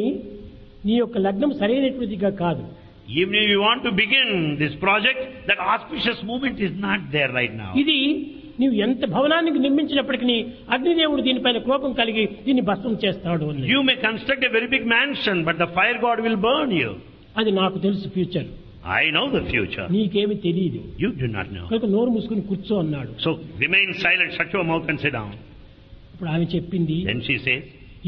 నీ యొక్క లగ్నం సరైనటువంటిదిగా కాదు. even if you want to begin this project, that auspicious movement is not there right now. ఇది నీవు ఎంత భవనానికి నిర్మించినప్పటికీ అగ్నిదేవుడు దీనిపైన కోపం కలిగి దీన్ని భస్మం చేస్తాడు అని. You may construct a very big mansion, but the fire god will burn you. అది నాకు తెలుసు future. I know the future. నీకేమి తెలియదు. You do not know. కనుక నోరు మూసుకుని కూర్చో అన్నాడు. So remain silent, shut your mouth and sit down. ఇప్పుడు ఆమె చెప్పింది, Then she says,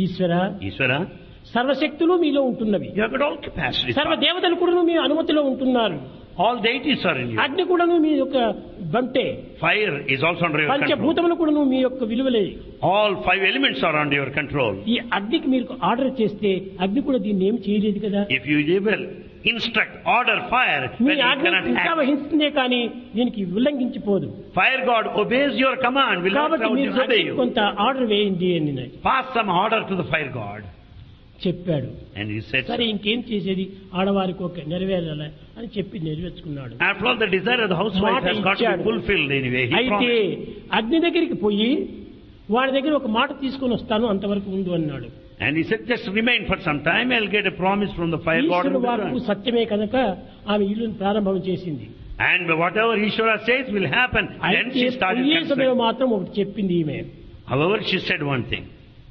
Eshwara, Ishvara, సర్వశక్తులు మీలో ఉంటున్నవి, you have got all capacity. సర్వ దేవతలు కూడా మీ అనుమతిలో ఉంటున్నారు, All deities are in you. అగ్ని కూడాను మీ యొక్క బంటే, Fire is also under your control. పంచభూతములు కూడాను మీ యొక్క విలువలే. All 5 elements are under your control. ఈ అగ్నికి మీరు ఆర్డర్ చేస్తే అగ్ని కూడా దీన్ని ఏం చేయలేదు కదా. If you will instruct, order fire, me then it ఆజ్ఞ cannot ఇంకా act. వహిస్తుందే కానీ దీనికి ఉల్లంఘించిపోదు. Fire God obeys your command, will not కాబట్టి మీరు disobey you. కొంత ఆర్డర్ వేయండి అని Pass some order to the fire God. చెప్పాడు. And he said, సరే ఇంకేం చేసేది, ఆడవారికి ఒక నెరవేరాలి అని చెప్పి నెరవేర్చుకున్నాడు. after all, the desire of the housewife has got to be fulfilled anyway. He అయితే promised. అగ్ని దగ్గరికి పోయి వాడి దగ్గర ఒక మాట తీసుకొని వస్తాను, అంతవరకు ఉండు అన్నాడు. And he said, just remain for some time, I'll get a promise from the fire God. ఈశ్వరుడు వాక్కు సత్యమే కనుక ఆమె ఇల్లును ప్రారంభం చేసింది. And whatever Ishvara says will happen. Then అయితే she started ఈ సమయం constructing. మాత్రం ఒకటి చెప్పింది ఈమె, However, she said one thing.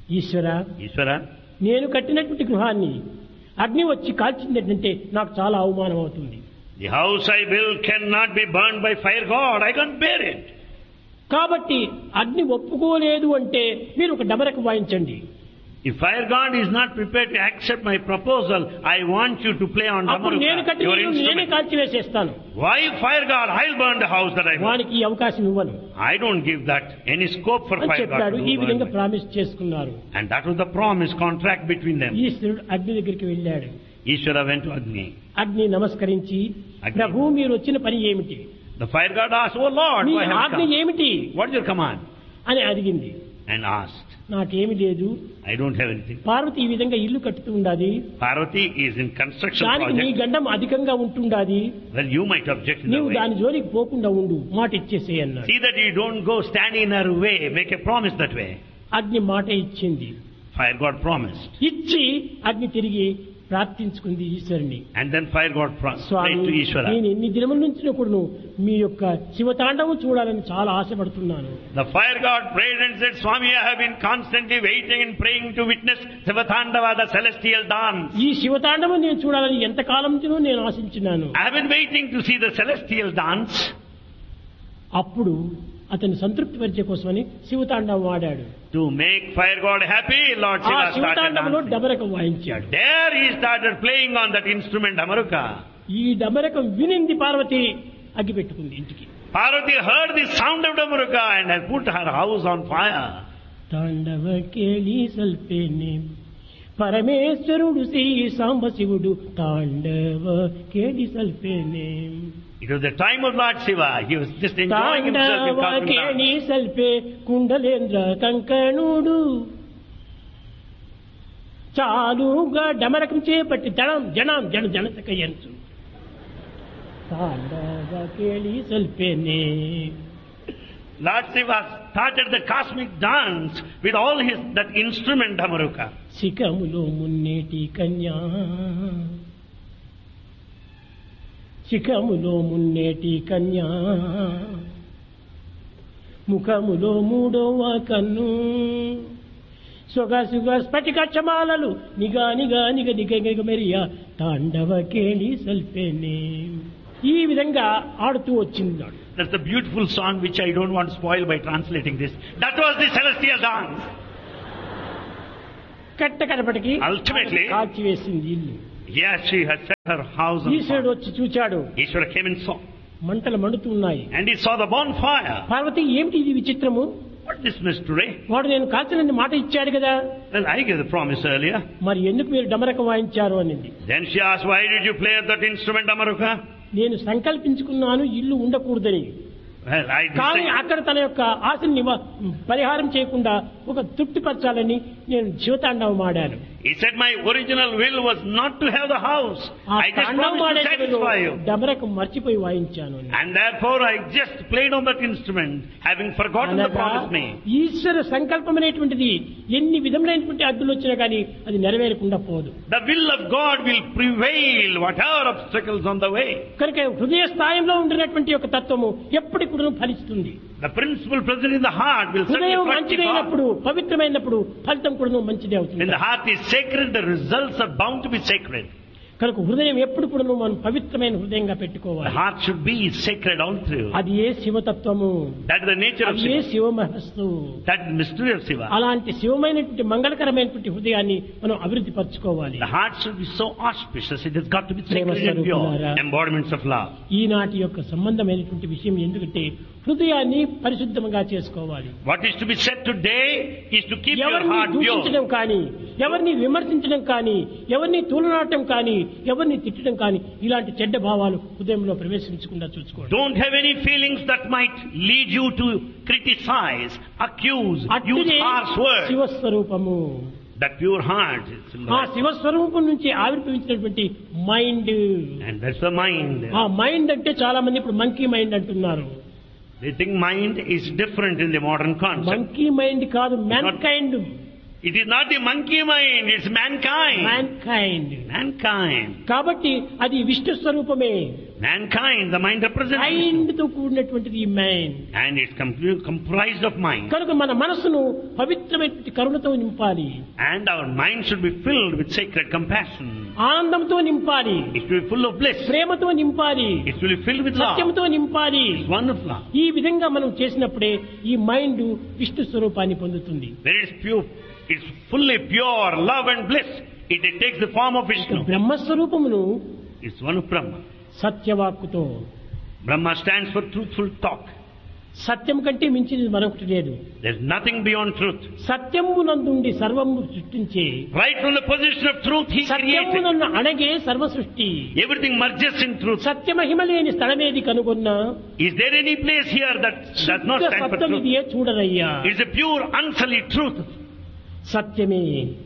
Eshwara, Ishvara, నేను కట్టినటువంటి గృహాన్ని అగ్ని వచ్చి కాల్చిందంటే నాకు చాలా అవమానం అవుతుంది. the house I built cannot be burned by fire God. I can't bear it. కాబట్టి అగ్ని ఒప్పుకోలేదు అంటే మీరు ఒక డమరకు వాయించండి. If fire God is not prepared to accept my proposal, I want you to play on అప్పుడు నేను Damaruka, కట్టిన your ఇల్లు నేనే instrument. కాల్చివేసేస్తాను. Why fire God? I'll burn the house that I built. వానికి ఈ అవకాశం ఇవ్వను I don't give that any scope for అని fire God చెప్పాడు. to ఈ burn విధంగా me. ప్రామిస్ చేసుకున్నారు. And that was the promise contract between them. ఈశ్వరుడు అగ్ని దగ్గరికి వెళ్ళాడు. Ishvara went to Agni. అగ్ని నమస్కరించి, అగ్ని. ప్రభు మీరు వచ్చిన పని ఏమిటి, The fire God asked, oh Lord, me why have you ఆజ్ఞ come? ఏమిటి What is your command? అని అడిగింది. And asked, నాకేమి లేదు, I don't have anything. Parvati ఈ విధంగా ఇల్లు కట్టుతూ ఉండాది, Parvati is in construction దానికి నీ project. గండం అధికంగా ఉంటుండాది, Well, you might object in that నీవు way. దాని జోలికి పోకుండా ఉండు, మాట ఇచ్చేసే అన్నాడు. See that you don't go standing in her way. Make a promise that way. అగ్ని మాట ఇచ్చింది. Fire God promised. ఇచ్చి అగ్ని తిరిగి ప్రార్థించుకుంది ఈశ్వరుని. And then fire God prayed Swamy, to Ishvara. నేను ఎన్ని దినముల నుంచి కూడా మీ యొక్క శివతాండవం చూడాలని చాలా ఆశపడుతున్నాను. The fire God prayed and said, Swami, I have been constantly waiting and praying to witness Sivatandava, the celestial dance. ఈ శివతాండవం నేను చూడాలని ఎంతకాలం నుంచో నేను ఆశించినాను. I have been waiting to see the celestial dance. అప్పుడు అతన్ని సంతృప్తి పరిచే కోసమని శివతాండవం వాడాడు. To make fire God happy, Lord ఆ Shiva started శివతాండవంలో dancing. డమరకం వాయించాడు. There he started playing on that instrument, Damaruka. ఈ డమరకం వినింది పార్వతి, అగ్గి పెట్టుకుంది ఇంటికి. Parvati heard the sound of Damaruka and has put her house on fire. తాండవ కేళి సల్పేనే పరమేశ్వరుడు శ్రీ సాంబశివుడు, తాండవ కేళి సల్పేనే. It was the time of Lord Shiva. He was just enjoying himself in Tandava cosmic కేళి dance. సల్పే కుండలేంద్ర కంకణుడు, చాలుగా డమరకం చేపట్టి జనం జనం జన జనతకయంచు, తాండవ కేళి సల్పేనే. Lord Shiva started the cosmic dance with all that instrument Damaruka. శిఖములో మున్నేటి కన్యా, శిఖములో మున్నేటి కన్యా, ముఖములో మూడవ కన్ను, సొగసుగ స్ఫటికక్షమాలలు నిగా నిగా నిగ నిగ నిగ మెరియా, తాండవ కేళి సల్పేనే. ఈ విధంగా ఆడుతూ వచ్చింది. That's the beautiful song which I don't want to spoil by translating this. That was the celestial dance. కట్ట కడపటికి Ultimately, కాల్చివేసింది ఇల్లు. yes, she had set her house on ఈశ్వరుడు fire. వచ్చి చూచాడు, Ishvara came and saw. మంటలు మండుతున్నాయి. And he saw the bonfire. Parvati ఏమిటి ఇది విచిత్రము, What is this mystery? వాడు నేను కాల్చనని మాట ఇచ్చాడు కదా, Well, I gave the promise earlier. మరి ఎందుకు మీరు డమరకం వాయించారు అనింది. Then she asked, why did you play that instrument, Damaruka? నేను సంకల్పించుకున్నాను ఇల్లు ఉండకూడదని, Well, I కానీ decided. అక్కడ తన యొక్క ఆశని పరిహారం చేయకుండా ఒక తృప్తిపరచాలని నేను శివతాండవం ఆడాను. He said, my original will was not to have the house. ఆ I just తాండవం promised to ఆడేటప్పుడు satisfy you. డమరకం మర్చిపోయి వాయించాను అని. And therefore I just played on that instrument, having forgotten the అనగా promise made. ఈశ్వర సంకల్పం అనేటువంటిది ఎన్ని విధములైనటువంటి అడ్డులు వచ్చినా కానీ అది నెరవేరకుండా పోదు. The will of God will prevail, whatever obstacles on the way. కనుక హృదయ స్థాయిలో ఉండినటువంటి యొక్క తత్వము ఎప్పటికీ కూడా ఫలిస్తుంది. The principle present in the heart will certainly హృదయం fructify. మంచిదైనప్పుడు పవిత్రమైనప్పుడు ఫలితం కూడా మంచిదే When అవుతుంది. the heart is sacred, the results are bound to be sacred. కనుక హృదయం ఎప్పుడు కూడా మనం పవిత్రమైన హృదయంగా The పెట్టుకోవాలి. heart should be sacred all through. అది ఏ శివతత్వము, That is the nature of అది ఏ Shiva. శివమహస్సు. That is the mystery of Shiva. అలాంటి శివమైనటువంటి మంగళకరమైనటువంటి హృదయాన్ని మనం అభివృద్ధి పరచుకోవాలి. The heart should be so auspicious. It has got to be Prema sacred and pure. Swarupulara. Embodiments of love. ఈనాటి యొక్క సంబంధమైనటువంటి విషయం ఎందుకంటే హృదయాన్ని పరిశుద్ధంగా చేసుకోవాలి. What is to be said today is to keep your ఎవరిని heart దూషించడం pure. కానీ, ఎవరిని విమర్శించడం కానీ, ఎవరిని తూలనాటం కానీ, ఎవరిని తిట్టడం కానీ ఇలాంటి చెడ్డ భావాలు హృదయంలో ప్రవేశించకుండా చూసుకోండి. Don't have any feelings that might lead you to criticize, accuse, use అట్టిదే harsh words. శివస్వరూపము. That pure heart is ఆ symbolized. శివస్వరూపం నుంచి ఆవిర్భవించినటువంటి mind. And that's the mind. ఆ మైండ్ అంటే చాలా మంది ఇప్పుడు మంకీ మైండ్ అంటున్నారు. They think mind is different in the modern concept. Monkey mind కాదు, man kind. It is not the monkey mind, it's mankind. Man kind. Mankind. కాబట్టి అది విష్ణు స్వరూపమే. Mankind, the mind represents Vishnu. Mind తో కూడినటువంటిది ఈ mind. And it's comprised of mind. కనుక మన మనసును పవిత్రమైనటువంటి కరుణతో నింపాలి, And our mind should be filled with sacred compassion. ఆనందంతో నింపాలి, It should be full of bliss. ప్రేమతో నింపాలి, It should be filled with love. సత్యంతో నింపాలి. It's one of love. ఈ విధంగా మనం చేసినప్పుడే ఈ మైండ్ విష్ణు స్వరూపాన్ని పొందుతుంది. When it's pure, it's fully pure love and bliss. It takes the form of Vishnu. బ్రహ్మస్వరూపమును It's one of Brahma. సత్యవాక్కుతో, Brahma stands for truthful talk. సత్యం కంటే మించినది మరొకటి లేదు. There's nothing beyond truth. సత్యమునందుండి సర్వము సృష్టించే, Right from the position of truth, he created. సత్యమునన్ను అణగే సర్వ సృష్టి. Everything merges in truth. సత్యమహిమ లేని స్థలమేది కనుగొన్నా Is there any place here that does not stand for Satyam truth? ఇదియే చూడరయ్యా. It's a pure, unsullied truth. సత్యమే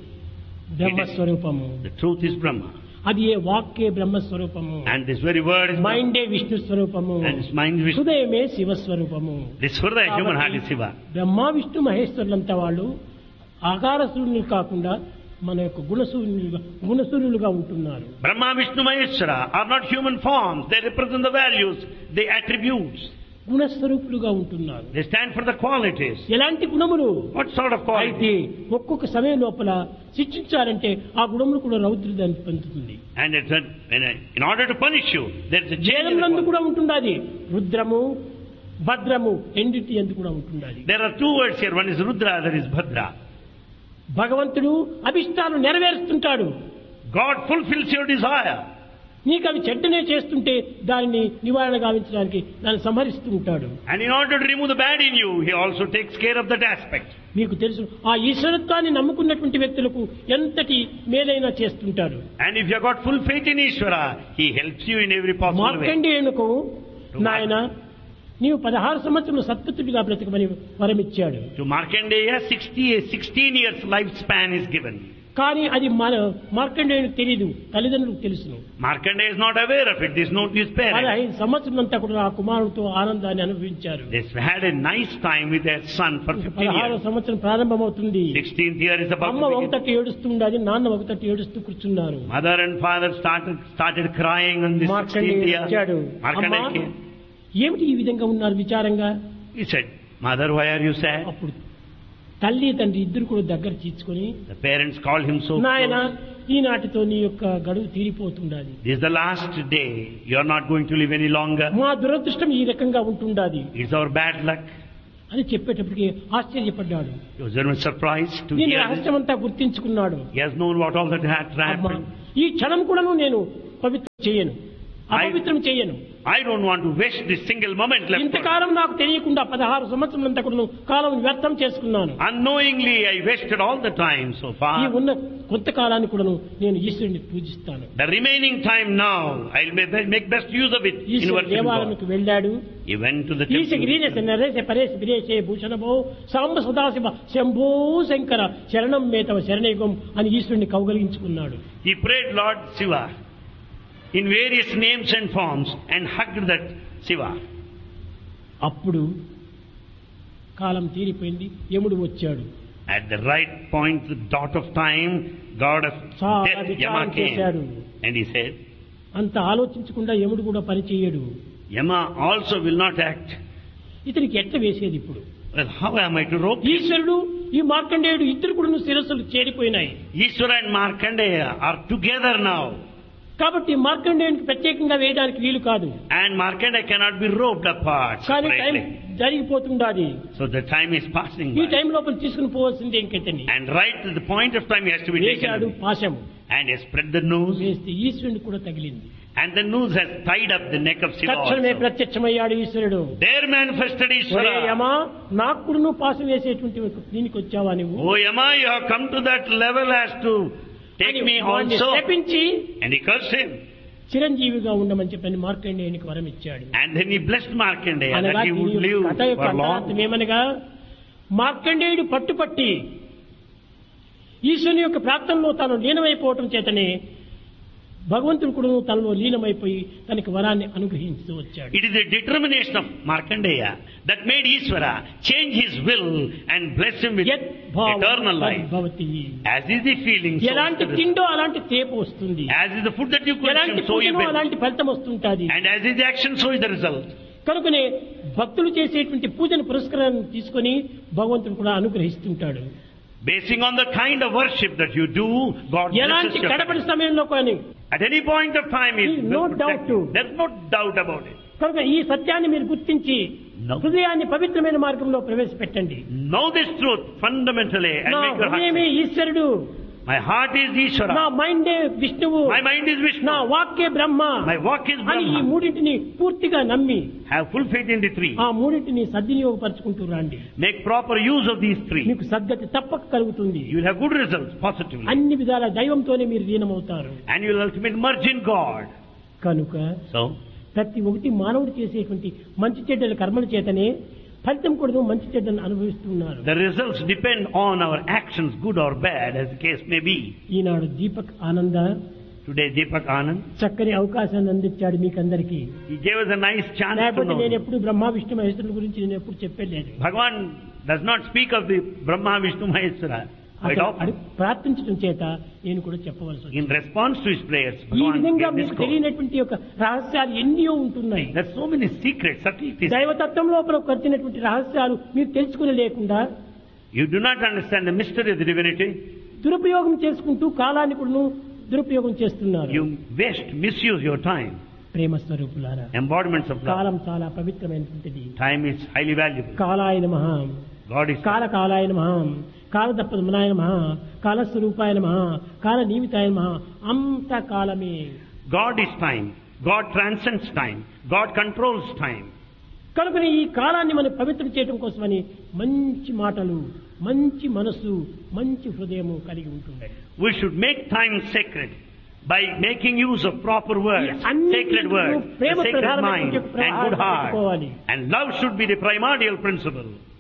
బ్రహ్మస్వరూపము. The truth is Brahma. అది ఏ వాక్యే బ్రహ్మస్వరూపము. And this very word is Brahma. మైండే Vishnu స్వరూపము. And this mind is Vishnu. హృదయమే శివస్వరూపము. This Hridaya, human heart, is Shiva. Brahma Vishnu మహేశ్వరులంతా వాళ్ళు ఆకారసూర్యులు కాకుండా మన యొక్క గుణసూర్యులుగా ఉంటున్నారు. Brahma, Vishnu, Maheshwara are not human forms. They represent the values, the attributes. గుణస్వరూపులుగా ఉంటున్నారు. They stand for the qualities. ఎలాంటి గుణములు? What sort of అయితే qualities? ఒక్కొక్క సమయం లోపల శిక్షించాలంటే ఆ గుణములు కూడా రౌద్రదాన్ని పొందుతుంది. And in order to punish you, there is a change in the వేదములందు quality. కూడా ఉంటున్నది. రుద్రము, భద్రము రెండింటి ఎందు కూడా ఉంటున్నది. There are two words here. One is Rudra, other is Bhadra. భగవంతుడు అభిష్టాలు నెరవేరుస్తుంటాడు. God fulfills your desire. నీకు అవి చెడ్డనే చేస్తుంటే దానిని నివారణ గావించడానికి దాన్ని సంహరిస్తూ ఉంటాడు. And in order to remove the bad in you, He also takes care of that aspect. మీకు తెలుసు ఆ ఈశ్వరత్వాన్ని నమ్ముకున్నటువంటి వ్యక్తులకు ఎంతటి మేలైనా చేస్తుంటాడు. And if you have got full faith in Ishvara, He helps you in every possible way. మార్కండేయునకు నాయన నీవు 16 సంవత్సరాలు సత్పుత్రుడిగా బ్రతకమని వరమిచ్చాడు. To Markandeya, 16 years lifespan is given. కానీ అది మార్కండేయునికి తెలియదు, తల్లిదండ్రులకు తెలుసును. Markandeya is not aware of it. This note is parents. 15 సంవత్సరాలంతా కూడా ఆ కుమారుడితో ఆనందాన్ని అనుభవించారు. They had a nice time with their son for 15 16వ years. సంవత్సరం ప్రారంభమవుతుంది. 16th year is about అమ్మ to begin. ఒకతట్టు ఏడుస్తుండది, నాన్న ఒకతట్టు ఏడుస్తూ కూర్చున్నారు. Mother and father started crying on this 16th మార్కండేయుడు year. వచ్చాడు. Markandeya అమ్మా, came. ఏమిటి ఈ విధంగా ఉన్నారు విచారంగా? He said, Mother, why are you sad? అప్పుడు తల్లి తండ్రి ఇద్దరు కూడా దగ్గర తీసుకొని, The parents called him so నాయన close. ఈనాటితో నీ యొక్క గడువు తీరిపోతుండాలి. This is the last day. You are not going to live any longer. మా దురదృష్టం ఈ రకంగా ఉంటుండాది It's our bad luck. అని చెప్పేటప్పటికి ఆశ్చర్యపడ్డాడు. He was very much surprised to దీని hear this. రహస్యం అంతా గుర్తించుకున్నాడు. He has known what all that had అమ్మా, happened. ఈ క్షణం కూడాను నేను పవిత్రం చేయను, అపవిత్రం చేయను. I don't want to waste this single moment left. for me. ఇంతకాలం నాకు తెలియకుండా 16 సంవత్సరాలంతా కూడా కాలం వ్యర్థం చేసుకున్నాను. Unknowingly, I wasted all the time so ఈ far. ఉన్న కొంత కాలాన్ని కూడాను నేను ఈశ్వరుని పూజిస్తాను. The remaining time now, I'll make best use of it in ఈశ్వరు worshiping God. దేవాలయానికి వెళ్ళాడు. He went to the ఈశ temple. గిరీశ నరేశ పరేశ బిరేశే భూషణభో సాంబ సదాశివ శంభో శంకర శరణం మేతవ శరణయుగం అని ఈశ్వరుని కౌగలించుకున్నాడు. He prayed Lord Shiva in various names and forms and hugged that Shiva. అప్పుడు కాలం తీరిపోయింది, యముడు వచ్చాడు. At the right point, the dot of time, God of చాలా death, విచారం Yama came. చేశాడు. And he said, అంత ఆలోచించకుండా యముడు కూడా పని చేయడు. Yama also will not act. ఇతనికి ఎట్ట వేసేది ఇప్పుడు? Well, how am I to rope him? ఈశ్వరుడు ఈ మార్కండేయుడు ఇద్దరు కూడా శిరస్సులు చేరిపోయినాయి. Ishvara and Markandeya are together now. కాబట్టి మార్కండేయునికి ప్రత్యేకంగా వేయడానికి వీలు కాదు. And Markandeya cannot be roped apart కానీ time separately. జరిగిపోతుండాది. So the time is passing ఈ by. టైం లోపల తీసుకుని పోవాల్సిందే ఇంకెంతని. And right at the point of time he has to be వేశాడు taken. Paasham. And he spread the noose. వేస్తే ఈశ్వరుని కూడా తగిలింది. And the noose has tied up the neck of Shiva తక్షణమే also. ప్రత్యక్షమయ్యాడు ఈశ్వరుడు. There manifested ఒరే Ishvara. యమా, నాకు కూడా నువ్వు పాశం వేసేటువంటి దీనికి వచ్చావా నువ్వు? Oh Yama, you have come to that level as to take me వాడిని also. శపించి And he cursed him. చిరంజీవిగా ఉండమని చెప్పని మార్కండేయునికి వరం ఇచ్చాడు. And then he blessed Markandeya అనగా that he would దీని live కథ యొక్క for long. అంతరార్థం ఏమనగా మార్కండేయుడు పట్టుపట్టి ఈశ్వరుని యొక్క ప్రార్థనలో తాను లీనమైపోవటం చేతనే భగవంతుడు కూడా తనలో లీనమైపోయి తనకి వరాన్ని అనుగ్రహించుతూ వచ్చాడు. It is the determination of Markandeya that made Ishvara change his will and bless him with యత్ భావం eternal life. Bhavati. As is the feeling, so ఎలాంటి is the result. తిండో అలాంటి తేపు వస్తుంది. As is the food that you ఎలాంటి consume, so you పూజనో will. అలాంటి ఫలితం వస్తుంటాది. And as is the action, so is the result. కనుకనే భక్తులు చేసేటువంటి పూజను పురస్కారాన్ని తీసుకొని భగవంతుడు కూడా అనుగ్రహిస్తుంటాడు. Basing on the kind of worship that you do, God blesses ఎలాంటి you. కడపడి సమయంలో కానీ At any point of time, He No will protect doubt. you. There's no doubt about it. కనుక ఈ సత్యాన్ని మీరు గుర్తించి No. హృదయాన్ని పవిత్రమైన మార్గంలో ప్రవేశపెట్టండి. Know this truth fundamentally and నా make your heart. హృదయమే ఈశ్వరుడు, My heart is నా Ishvara. మైండే విష్ణువు, My mind is Vishnu. నా వాక్యే బ్రహ్మ My walk is అని ఈ Brahma. మూడింటిని పూర్తిగా నమ్మి Have full faith in the three. ఆ మూడింటిని సద్వినియోగపరచుకుంటూ రండి. Make proper use of these three. మీకు సద్గతి తప్పక కలుగుతుంది. You will have good results positively. అన్ని విధాల దైవంతోనే మీరు లీనమవుతారు. And you will ultimately merge in God. కనుక So, ప్రతి ఒక్కటి మానవుడు చేసేటువంటి మంచి చెడ్డల కర్మల చేతనే ఫలితం కూడా మంచి చెడ్డలను అనుభవిస్తున్నారు. the results depend on our actions, good or bad, as the case may be. ఈనాడు దీపక్ ఆనంద Today, Deepak Anand, చక్కని అవకాశాన్ని అందించాడు మీకందరికీ. he gave us a nice chance to లేకపోతే know. నేను ఎప్పుడు బ్రహ్మ విష్ణు మహేశ్వరుల గురించి నేను ఎప్పుడు చెప్పలేదు. Bhagavan does not speak of the Brahma, Vishnu, Maheshwara. Quite often. ప్రార్థించడం చేత నేను కూడా చెప్పవలసి వచ్చింది. In response to his prayers, ఈ Bhagavan విధంగా gave this మీకు code. తెలియనటువంటి యొక్క రహస్యాలు ఎన్నో ఉంటున్నాయి. There are so many secrets, subtleties. దైవతత్వం లోపల వచ్చినటువంటి రహస్యాలు మీరు తెలుసుకుని లేకుండా You do not understand the mystery of the divinity. దురుపయోగం చేసుకుంటూ కాలాన్ని కూడా దురుపయోగం చేస్తున్నారు. You waste, misuse your time. ప్రేమ స్వరూపులారా, Embodiments of love. కాలం చాలా పవిత్రమైనటువంటిది. Time is highly valuable. కాలాయ నమః, God is కాలకాలాయ నమః, కాలదప్పనాయ నమః, కాలస్వరూపాయ నమః, కాల నిమితాయ నమః. అంత కాలమే. God is time. God transcends time. God controls time. కనుక ఈ కాలాన్ని మనం పవిత్రం చేయడం కోసమని మంచి మాటలు, మంచి మనసు, మంచి హృదయము కలిగి ఉంటుంది. We should make time sacred by making use of proper words, అన్ని sacred words, Prema a sacred mind ప్రధానమైనటువంటి and good heart. పెట్టుకోవాలి. And love should be the primordial principle.